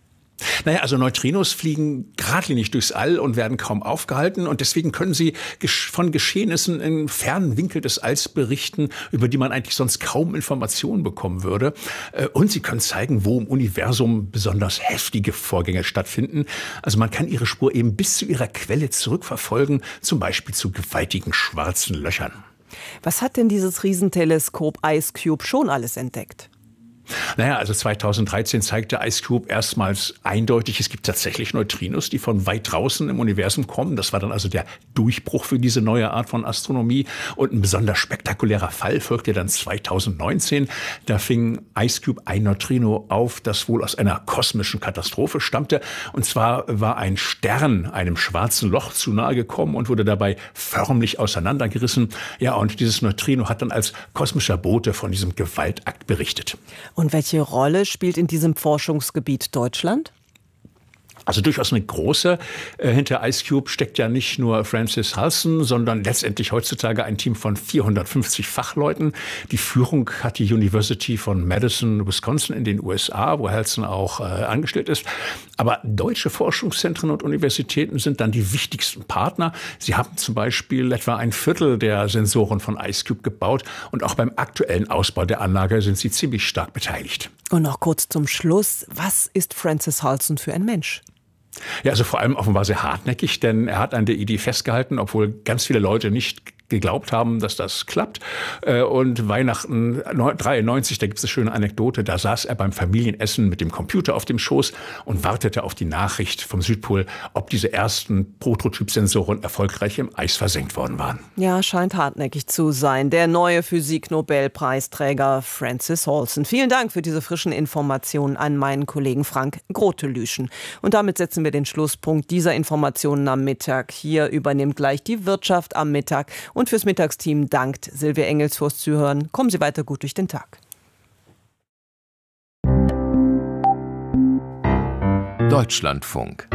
Naja, also Neutrinos fliegen geradlinig durchs All und werden kaum aufgehalten. Und deswegen können sie von Geschehnissen im fernen Winkel des Alls berichten, über die man eigentlich sonst kaum Informationen bekommen würde. Und sie können zeigen, wo im Universum besonders heftige Vorgänge stattfinden. Also man kann ihre Spur eben bis zu ihrer Quelle zurückverfolgen, zum Beispiel zu gewaltigen schwarzen Löchern. Was hat denn dieses Riesenteleskop IceCube schon alles entdeckt? Naja, also zweitausenddreizehn zeigte Ice Cube erstmals eindeutig, es gibt tatsächlich Neutrinos, die von weit draußen im Universum kommen. Das war dann also der Durchbruch für diese neue Art von Astronomie. Und ein besonders spektakulärer Fall folgte dann zweitausendneunzehn. Da fing Ice Cube ein Neutrino auf, das wohl aus einer kosmischen Katastrophe stammte. Und zwar war ein Stern einem schwarzen Loch zu nahe gekommen und wurde dabei förmlich auseinandergerissen. Ja, und dieses Neutrino hat dann als kosmischer Bote von diesem Gewaltakt berichtet. Und welche Rolle spielt in diesem Forschungsgebiet Deutschland? Also durchaus eine große. Äh, hinter Ice Cube steckt ja nicht nur Francis Halson, sondern letztendlich heutzutage ein Team von vierhundertfünfzig Fachleuten. Die Führung hat die University von Madison, Wisconsin in den U S A, wo Halson auch äh, angestellt ist. Aber deutsche Forschungszentren und Universitäten sind dann die wichtigsten Partner. Sie haben zum Beispiel etwa ein Viertel der Sensoren von Ice Cube gebaut. Und auch beim aktuellen Ausbau der Anlage sind sie ziemlich stark beteiligt. Und noch kurz zum Schluss. Was ist Francis Halson für ein Mensch? Ja, also vor allem offenbar sehr hartnäckig, denn er hat an der Idee festgehalten, obwohl ganz viele Leute nicht geglaubt haben, dass das klappt. Und Weihnachten dreiundneunzig, da gibt es eine schöne Anekdote, da saß er beim Familienessen mit dem Computer auf dem Schoß und wartete auf die Nachricht vom Südpol, ob diese ersten Prototypsensoren erfolgreich im Eis versenkt worden waren. Ja, scheint hartnäckig zu sein. Der neue Physik-Nobelpreisträger Francis Halson. Vielen Dank für diese frischen Informationen an meinen Kollegen Frank Grotelüschen. Und damit setzen wir den Schlusspunkt dieser Informationen am Mittag. Hier übernimmt gleich die Wirtschaft am Mittag. Und fürs Mittagsteam dankt Silvia Engels fürs Zuhören. Kommen Sie weiter gut durch den Tag. Deutschlandfunk.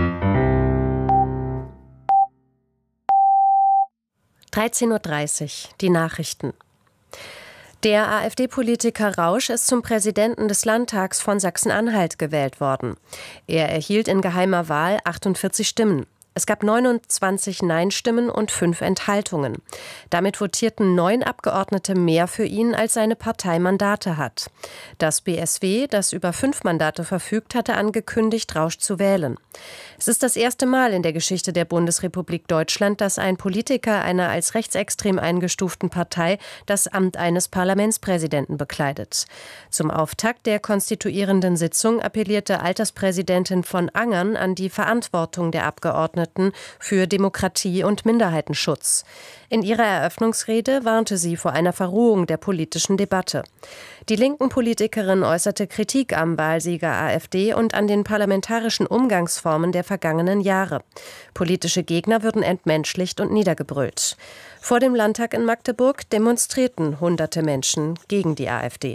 dreizehn Uhr dreißig, die Nachrichten. Der AfD-Politiker Rausch ist zum Präsidenten des Landtags von Sachsen-Anhalt gewählt worden. Er erhielt in geheimer Wahl achtundvierzig Stimmen. Es gab neunundzwanzig Nein-Stimmen und fünf Enthaltungen. Damit votierten neun Abgeordnete mehr für ihn, als seine Partei Mandate hat. Das B S W, das über fünf Mandate verfügt, hatte angekündigt, Rausch zu wählen. Es ist das erste Mal in der Geschichte der Bundesrepublik Deutschland, dass ein Politiker einer als rechtsextrem eingestuften Partei das Amt eines Parlamentspräsidenten bekleidet. Zum Auftakt der konstituierenden Sitzung appellierte Alterspräsidentin von Angern an die Verantwortung der Abgeordneten für Demokratie und Minderheitenschutz. In ihrer Eröffnungsrede warnte sie vor einer Verrohung der politischen Debatte. Die linken Politikerin äußerte Kritik am Wahlsieger AfD und an den parlamentarischen Umgangsformen der vergangenen Jahre. Politische Gegner würden entmenschlicht und niedergebrüllt. Vor dem Landtag in Magdeburg demonstrierten hunderte Menschen gegen die AfD.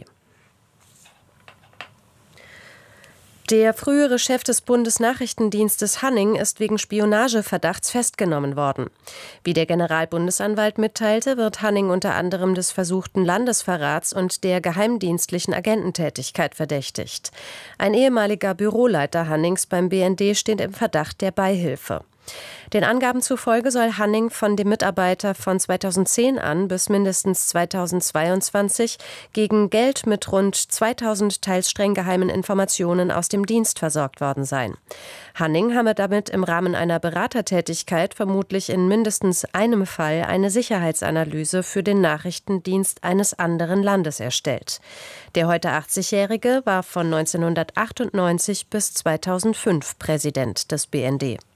Der frühere Chef des Bundesnachrichtendienstes Hanning ist wegen Spionageverdachts festgenommen worden. Wie der Generalbundesanwalt mitteilte, wird Hanning unter anderem des versuchten Landesverrats und der geheimdienstlichen Agententätigkeit verdächtigt. Ein ehemaliger Büroleiter Hannings beim B N D steht im Verdacht der Beihilfe. Den Angaben zufolge soll Hanning von dem Mitarbeiter von zweitausendzehn an bis mindestens zweitausendzweiundzwanzig gegen Geld mit rund zweitausend teils streng geheimen Informationen aus dem Dienst versorgt worden sein. Hanning habe damit im Rahmen einer Beratertätigkeit vermutlich in mindestens einem Fall eine Sicherheitsanalyse für den Nachrichtendienst eines anderen Landes erstellt. Der heute achtzigjährige war von neunzehnhundertachtundneunzig bis zweitausendfünf Präsident des B N D.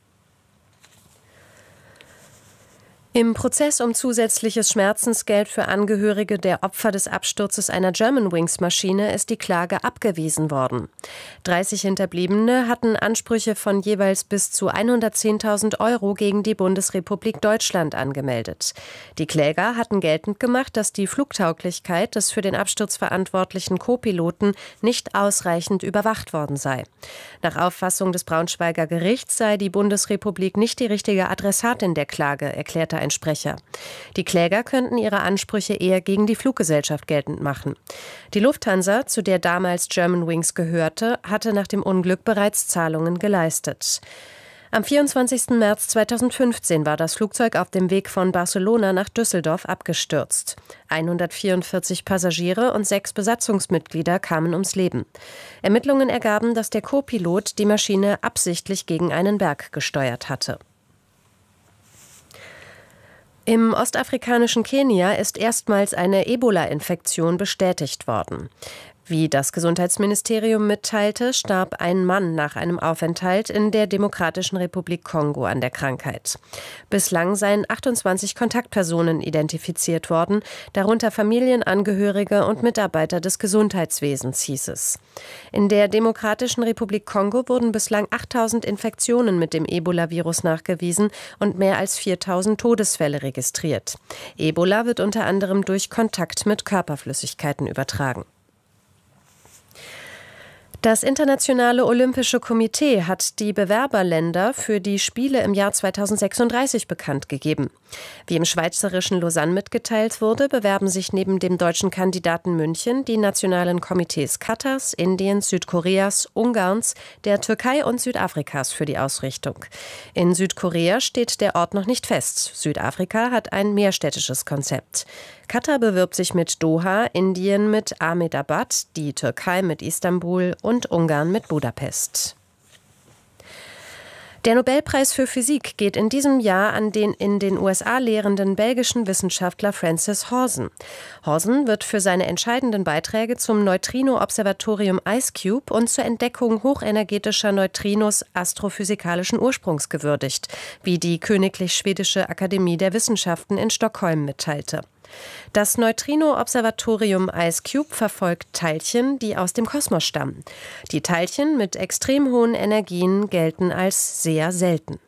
Im Prozess um zusätzliches Schmerzensgeld für Angehörige der Opfer des Absturzes einer Germanwings-Maschine ist die Klage abgewiesen worden. dreißig Hinterbliebene hatten Ansprüche von jeweils bis zu hundertzehntausend Euro gegen die Bundesrepublik Deutschland angemeldet. Die Kläger hatten geltend gemacht, dass die Flugtauglichkeit des für den Absturz verantwortlichen Co-Piloten nicht ausreichend überwacht worden sei. Nach Auffassung des Braunschweiger Gerichts sei die Bundesrepublik nicht die richtige Adressatin der Klage, erklärte ein Sprecher. Die Kläger könnten ihre Ansprüche eher gegen die Fluggesellschaft geltend machen. Die Lufthansa, zu der damals Germanwings gehörte, hatte nach dem Unglück bereits Zahlungen geleistet. Am vierundzwanzigsten März zweitausendfünfzehn war das Flugzeug auf dem Weg von Barcelona nach Düsseldorf abgestürzt. hundertvierundvierzig Passagiere und sechs Besatzungsmitglieder kamen ums Leben. Ermittlungen ergaben, dass der Co-Pilot die Maschine absichtlich gegen einen Berg gesteuert hatte. Im ostafrikanischen Kenia ist erstmals eine Ebola-Infektion bestätigt worden. Wie das Gesundheitsministerium mitteilte, starb ein Mann nach einem Aufenthalt in der Demokratischen Republik Kongo an der Krankheit. Bislang seien achtundzwanzig Kontaktpersonen identifiziert worden, darunter Familienangehörige und Mitarbeiter des Gesundheitswesens, hieß es. In der Demokratischen Republik Kongo wurden bislang achttausend Infektionen mit dem Ebola-Virus nachgewiesen und mehr als viertausend Todesfälle registriert. Ebola wird unter anderem durch Kontakt mit Körperflüssigkeiten übertragen. Das Internationale Olympische Komitee hat die Bewerberländer für die Spiele im Jahr zweitausendsechsunddreißig bekannt gegeben. Wie im schweizerischen Lausanne mitgeteilt wurde, bewerben sich neben dem deutschen Kandidaten München die nationalen Komitees Katars, Indiens, Südkoreas, Ungarns, der Türkei und Südafrikas für die Ausrichtung. In Südkorea steht der Ort noch nicht fest. Südafrika hat ein mehrstädtisches Konzept. Katar bewirbt sich mit Doha, Indien mit Ahmedabad, die Türkei mit Istanbul und Ungarn mit Budapest. Der Nobelpreis für Physik geht in diesem Jahr an den in den U S A lehrenden belgischen Wissenschaftler Francis Horsen. Horsen wird für seine entscheidenden Beiträge zum Neutrino-Observatorium IceCube und zur Entdeckung hochenergetischer Neutrinos astrophysikalischen Ursprungs gewürdigt, wie die Königlich Schwedische Akademie der Wissenschaften in Stockholm mitteilte. Das Neutrino-Observatorium IceCube verfolgt Teilchen, die aus dem Kosmos stammen. Die Teilchen mit extrem hohen Energien gelten als sehr selten.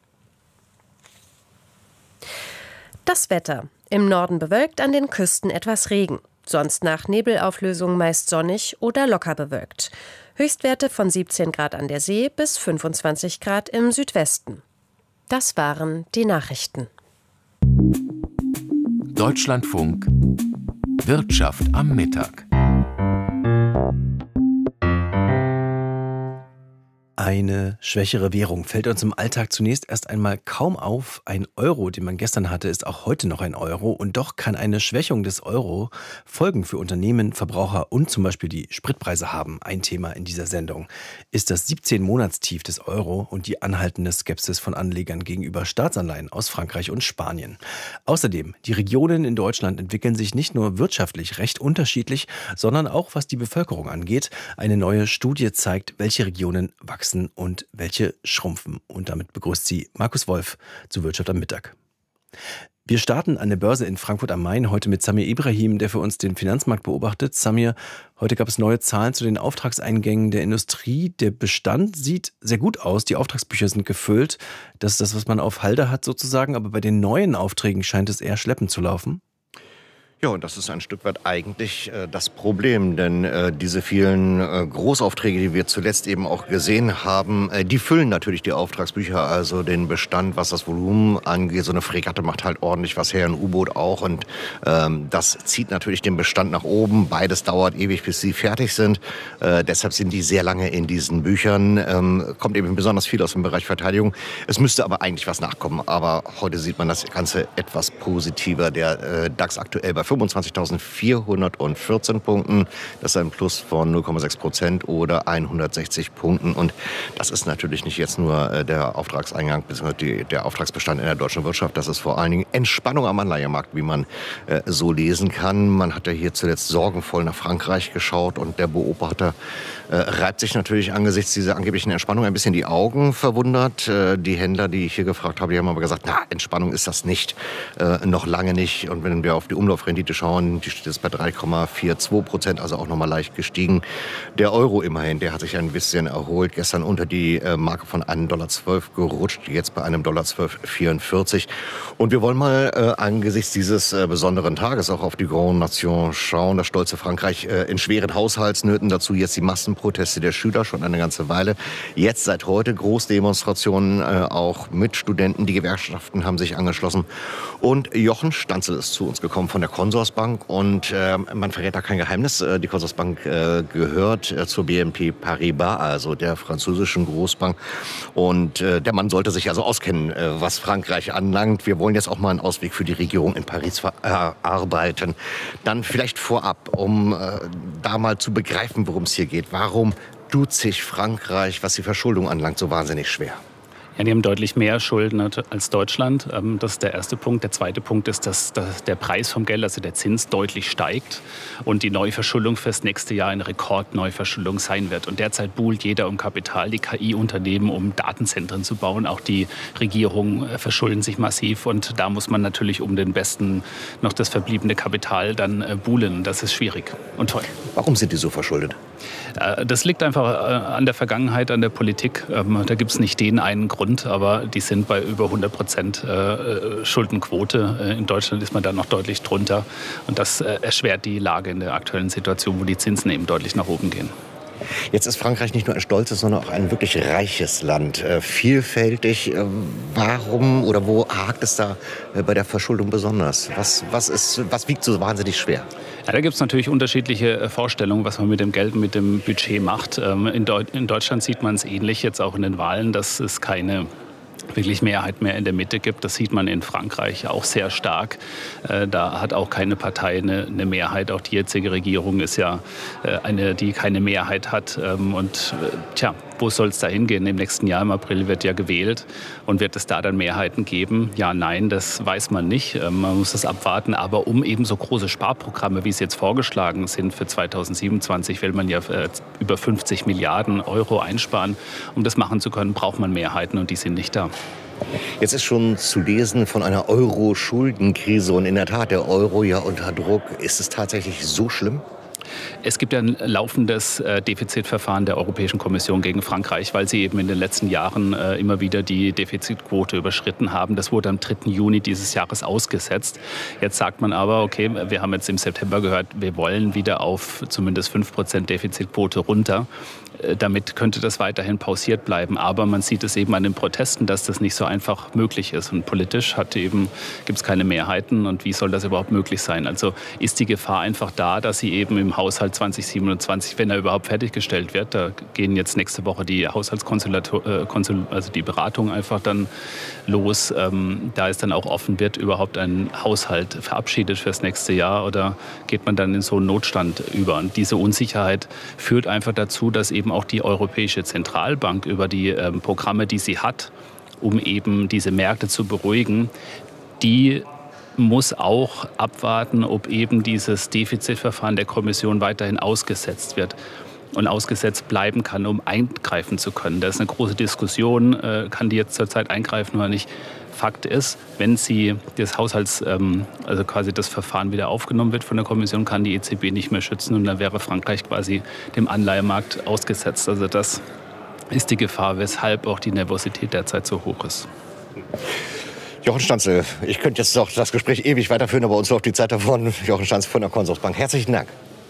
Das Wetter. Im Norden bewölkt, an den Küsten etwas Regen. Sonst nach Nebelauflösung meist sonnig oder locker bewölkt. Höchstwerte von siebzehn Grad an der See bis fünfundzwanzig Grad im Südwesten. Das waren die Nachrichten. Deutschlandfunk Wirtschaft am Mittag. Eine schwächere Währung fällt uns im Alltag zunächst erst einmal kaum auf. Ein Euro, den man gestern hatte, ist auch heute noch ein Euro. Und doch kann eine Schwächung des Euro Folgen für Unternehmen, Verbraucher und zum Beispiel die Spritpreise haben. Ein Thema in dieser Sendung ist das siebzehn-Monatstief des Euro und die anhaltende Skepsis von Anlegern gegenüber Staatsanleihen aus Frankreich und Spanien. Außerdem, die Regionen in Deutschland entwickeln sich nicht nur wirtschaftlich recht unterschiedlich, sondern auch was die Bevölkerung angeht. Eine neue Studie zeigt, welche Regionen wachsen und welche schrumpfen. Und damit begrüßt sie Markus Wolf zu Wirtschaft am Mittag. Wir starten an der Börse in Frankfurt am Main heute mit Samir Ibrahim, der für uns den Finanzmarkt beobachtet. Samir, heute gab es neue Zahlen zu den Auftragseingängen der Industrie. Der Bestand sieht sehr gut aus, die Auftragsbücher sind gefüllt. Das ist das, was man auf Halde hat sozusagen, aber bei den neuen Aufträgen scheint es eher schleppend zu laufen. Ja, und das ist ein Stück weit eigentlich äh, das Problem, denn äh, diese vielen äh, Großaufträge, die wir zuletzt eben auch gesehen haben, äh, die füllen natürlich die Auftragsbücher, also den Bestand, was das Volumen angeht. So eine Fregatte macht halt ordentlich was her, ein U-Boot auch, und ähm, das zieht natürlich den Bestand nach oben. Beides dauert ewig, bis sie fertig sind. Äh, deshalb sind die sehr lange in diesen Büchern. Ähm, kommt eben besonders viel aus dem Bereich Verteidigung. Es müsste aber eigentlich was nachkommen, aber heute sieht man das Ganze etwas positiver. Der äh, DAX aktuell bei fünfundzwanzigtausendvierhundertvierzehn Punkten. Das ist ein Plus von null Komma sechs Prozent oder hundertsechzig Punkten. Und das ist natürlich nicht jetzt nur der Auftragseingang bzw. der Auftragsbestand in der deutschen Wirtschaft. Das ist vor allen Dingen Entspannung am Anleihemarkt, wie man äh, so lesen kann. Man hat ja hier zuletzt sorgenvoll nach Frankreich geschaut und der Beobachter äh, reibt sich natürlich angesichts dieser angeblichen Entspannung ein bisschen die Augen, verwundert. Äh, die Händler, die ich hier gefragt habe, die haben aber gesagt, na, Entspannung ist das nicht, äh, noch lange nicht. Und wenn wir auf die Umlaufrendite schauen, die steht jetzt bei drei Komma zweiundvierzig Prozent, also auch nochmal leicht gestiegen. Der Euro immerhin, der hat sich ein bisschen erholt. Gestern unter die äh, Marke von einem Dollar zwölf gerutscht, jetzt bei einem Dollar zwölf Komma vierundvierzig. Und wir wollen mal äh, angesichts dieses äh, besonderen Tages auch auf die Grande Nation schauen. Das stolze Frankreich äh, in schweren Haushaltsnöten. Dazu jetzt die Massenproteste der Schüler schon eine ganze Weile. Jetzt seit heute Großdemonstrationen äh, auch mit Studenten. Die Gewerkschaften haben sich angeschlossen. Und Jochen Stanzel ist zu uns gekommen von der Consorsbank. Und äh, man verrät da kein Geheimnis. Äh, die Consorsbank äh, gehört äh, zur B N P Paribas, also der französischen Großbank. Und äh, der Mann sollte sich also auskennen, äh, was Frankreich anlangt. Wir wollen jetzt auch mal einen Ausweg für die Regierung in Paris erarbeiten. Dann vielleicht vorab, um äh, da mal zu begreifen, worum es hier geht. Warum tut sich Frankreich, was die Verschuldung anlangt, so wahnsinnig schwer? Ja, die haben deutlich mehr Schulden als Deutschland. Das ist der erste Punkt. Der zweite Punkt ist, dass der Preis vom Geld, also der Zins, deutlich steigt und die Neuverschuldung fürs nächste Jahr eine Rekordneuverschuldung sein wird. Und derzeit buhlt jeder um Kapital, die K I-Unternehmen, um Datenzentren zu bauen. Auch die Regierungen verschulden sich massiv und da muss man natürlich um den besten noch das verbliebene Kapital dann buhlen. Das ist schwierig und teuer. Warum sind die so verschuldet? Das liegt einfach an der Vergangenheit, an der Politik. Da gibt es nicht den einen Grund, aber die sind bei über hundert Prozent Schuldenquote. In Deutschland ist man da noch deutlich drunter. Und das erschwert die Lage in der aktuellen Situation, wo die Zinsen eben deutlich nach oben gehen. Jetzt ist Frankreich nicht nur ein stolzes, sondern auch ein wirklich reiches Land, äh, vielfältig. Äh, warum oder wo hakt es da äh, bei der Verschuldung besonders? Was, was, ist, was wiegt so wahnsinnig schwer? Ja, da gibt es natürlich unterschiedliche Vorstellungen, was man mit dem Geld, mit dem Budget macht. Ähm, in, Deu- in Deutschland sieht man es ähnlich, jetzt auch in den Wahlen, dass es keine wirklich Mehrheit mehr in der Mitte gibt. Das sieht man in Frankreich auch sehr stark. Äh, da hat auch keine Partei eine, eine Mehrheit. Auch die jetzige Regierung ist ja äh, eine, die keine Mehrheit hat. Ähm, und äh, tja, wo soll es da hingehen? Im nächsten Jahr, im April, wird ja gewählt. Und wird es da dann Mehrheiten geben? Ja, nein, das weiß man nicht. Ähm, man muss das abwarten. Aber um eben so große Sparprogramme, wie es jetzt vorgeschlagen sind für zweitausendsiebenundzwanzig, will man ja äh, über fünfzig Milliarden Euro einsparen. Um das machen zu können, braucht man Mehrheiten und die sind nicht da. Jetzt ist schon zu lesen von einer Euro-Schuldenkrise und in der Tat der Euro ja unter Druck. Ist es tatsächlich so schlimm? Es gibt ja ein laufendes äh, Defizitverfahren der Europäischen Kommission gegen Frankreich, weil sie eben in den letzten Jahren äh, immer wieder die Defizitquote überschritten haben. Das wurde am dritten Juni dieses Jahres ausgesetzt. Jetzt sagt man aber, okay, wir haben jetzt im September gehört, wir wollen wieder auf zumindest fünf Prozent Defizitquote runter. Äh, damit könnte das weiterhin pausiert bleiben. Aber man sieht es eben an den Protesten, dass das nicht so einfach möglich ist. Und politisch hat eben, gibt es keine Mehrheiten. Und wie soll das überhaupt möglich sein? Also ist die Gefahr einfach da, dass sie eben im Haushalt zweitausendsiebenundzwanzig, wenn er überhaupt fertiggestellt wird, da gehen jetzt nächste Woche die Haushaltskonsulation, äh, also die Beratung einfach dann los, ähm, da es dann auch offen wird, überhaupt ein Haushalt verabschiedet fürs nächste Jahr oder geht man dann in so einen Notstand über? Und diese Unsicherheit führt einfach dazu, dass eben auch die Europäische Zentralbank über die ähm, Programme, die sie hat, um eben diese Märkte zu beruhigen, die muss auch abwarten, ob eben dieses Defizitverfahren der Kommission weiterhin ausgesetzt wird und ausgesetzt bleiben kann, um eingreifen zu können. Da ist eine große Diskussion, äh, kann die jetzt zurzeit eingreifen oder nicht. Fakt ist, wenn sie des Haushalts, ähm, also quasi das Verfahren wieder aufgenommen wird von der Kommission, kann die E Z B nicht mehr schützen und dann wäre Frankreich quasi dem Anleihemarkt ausgesetzt. Also das ist die Gefahr, weshalb auch die Nervosität derzeit so hoch ist. Jochen Stanzel, ich könnte jetzt noch das Gespräch ewig weiterführen, aber uns läuft die Zeit davon. Jochen Stanzel von der Consorsbank. Herzlichen Dank.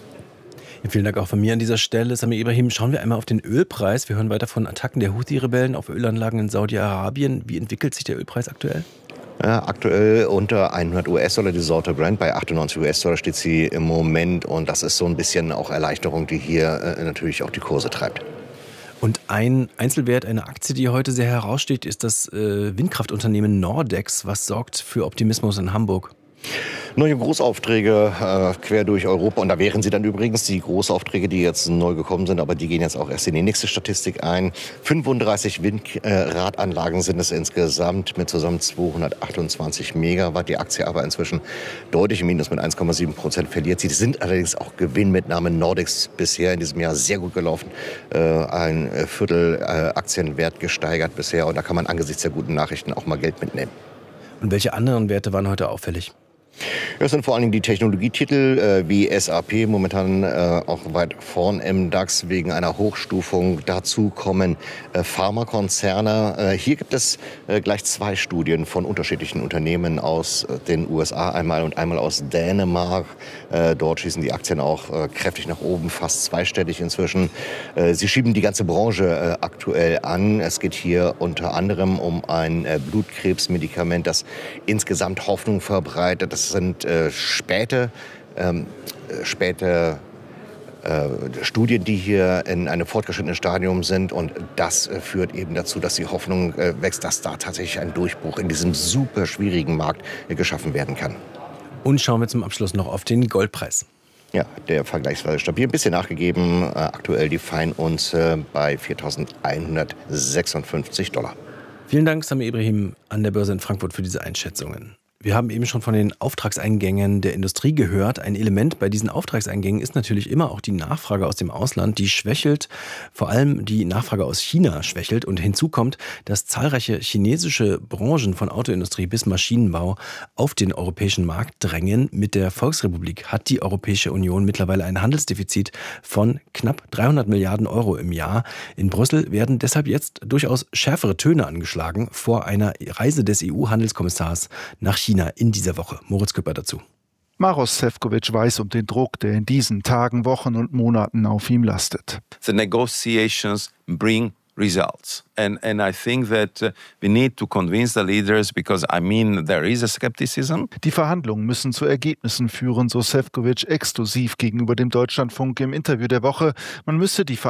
Ja, vielen Dank auch von mir an dieser Stelle. Samir Ibrahim, schauen wir einmal auf den Ölpreis. Wir hören weiter von Attacken der Houthi-Rebellen auf Ölanlagen in Saudi-Arabien. Wie entwickelt sich der Ölpreis aktuell? Ja, aktuell unter hundert US-Dollar die Sorte Brent. Bei achtundneunzig US-Dollar steht sie im Moment. Und das ist so ein bisschen auch Erleichterung, die hier äh, natürlich auch die Kurse treibt. Und ein Einzelwert, eine Aktie, die heute sehr heraussteht, ist das äh, Windkraftunternehmen Nordex. Was sorgt für Optimismus in Hamburg? Neue Großaufträge äh, quer durch Europa. Und da wären sie dann übrigens die Großaufträge, die jetzt neu gekommen sind. Aber die gehen jetzt auch erst in die nächste Statistik ein. fünfunddreißig Windradanlagen sind es insgesamt mit zusammen zweihundertachtundzwanzig Megawatt. Die Aktie aber inzwischen deutlich im Minus mit eins Komma sieben Prozent verliert. Sie sind allerdings auch Gewinnmitnahme. Nordex bisher in diesem Jahr sehr gut gelaufen. Äh, ein Viertel äh, Aktienwert gesteigert bisher. Und da kann man angesichts der guten Nachrichten auch mal Geld mitnehmen. Und welche anderen Werte waren heute auffällig? Das sind vor allen Dingen die Technologietitel äh, wie S A P, momentan äh, auch weit vorn im DAX wegen einer Hochstufung. Dazu kommen äh, Pharmakonzerne. Äh, hier gibt es äh, gleich zwei Studien von unterschiedlichen Unternehmen aus äh, den U S A einmal und einmal aus Dänemark. Äh, dort schießen die Aktien auch äh, kräftig nach oben, fast zweistellig inzwischen. Äh, sie schieben die ganze Branche äh, aktuell an. Es geht hier unter anderem um ein äh, Blutkrebsmedikament, das insgesamt Hoffnung verbreitet. Das sind äh, späte, ähm, späte äh, Studien, die hier in einem fortgeschrittenen Stadium sind. Und das äh, führt eben dazu, dass die Hoffnung äh, wächst, dass da tatsächlich ein Durchbruch in diesem super schwierigen Markt äh, geschaffen werden kann. Und schauen wir zum Abschluss noch auf den Goldpreis. Ja, der vergleichsweise stabil, ein bisschen nachgegeben. Äh, aktuell die Feinunze bei viertausendeinhundertsechsundfünfzig Dollar. Vielen Dank, Sami Ibrahim, an der Börse in Frankfurt für diese Einschätzungen. Wir haben eben schon von den Auftragseingängen der Industrie gehört. Ein Element bei diesen Auftragseingängen ist natürlich immer auch die Nachfrage aus dem Ausland. Die schwächelt, vor allem die Nachfrage aus China schwächelt. Und hinzu kommt, dass zahlreiche chinesische Branchen von Autoindustrie bis Maschinenbau auf den europäischen Markt drängen. Mit der Volksrepublik hat die Europäische Union mittlerweile ein Handelsdefizit von knapp dreihundert Milliarden Euro im Jahr. In Brüssel werden deshalb jetzt durchaus schärfere Töne angeschlagen vor einer Reise des E U-Handelskommissars nach China in dieser Woche. Moritz Küpper dazu. Maros Sefcovic weiß um den Druck, der in diesen Tagen, Wochen und Monaten auf ihm lastet. The negotiations bring results. And, and I think that uh, we need to convince the leaders because, I mean, there is a skepticism. Die Verhandlungen müssen zu Ergebnissen führen, so Sefcovic exklusiv gegenüber dem Deutschlandfunk im Interview der Woche. Man müsse die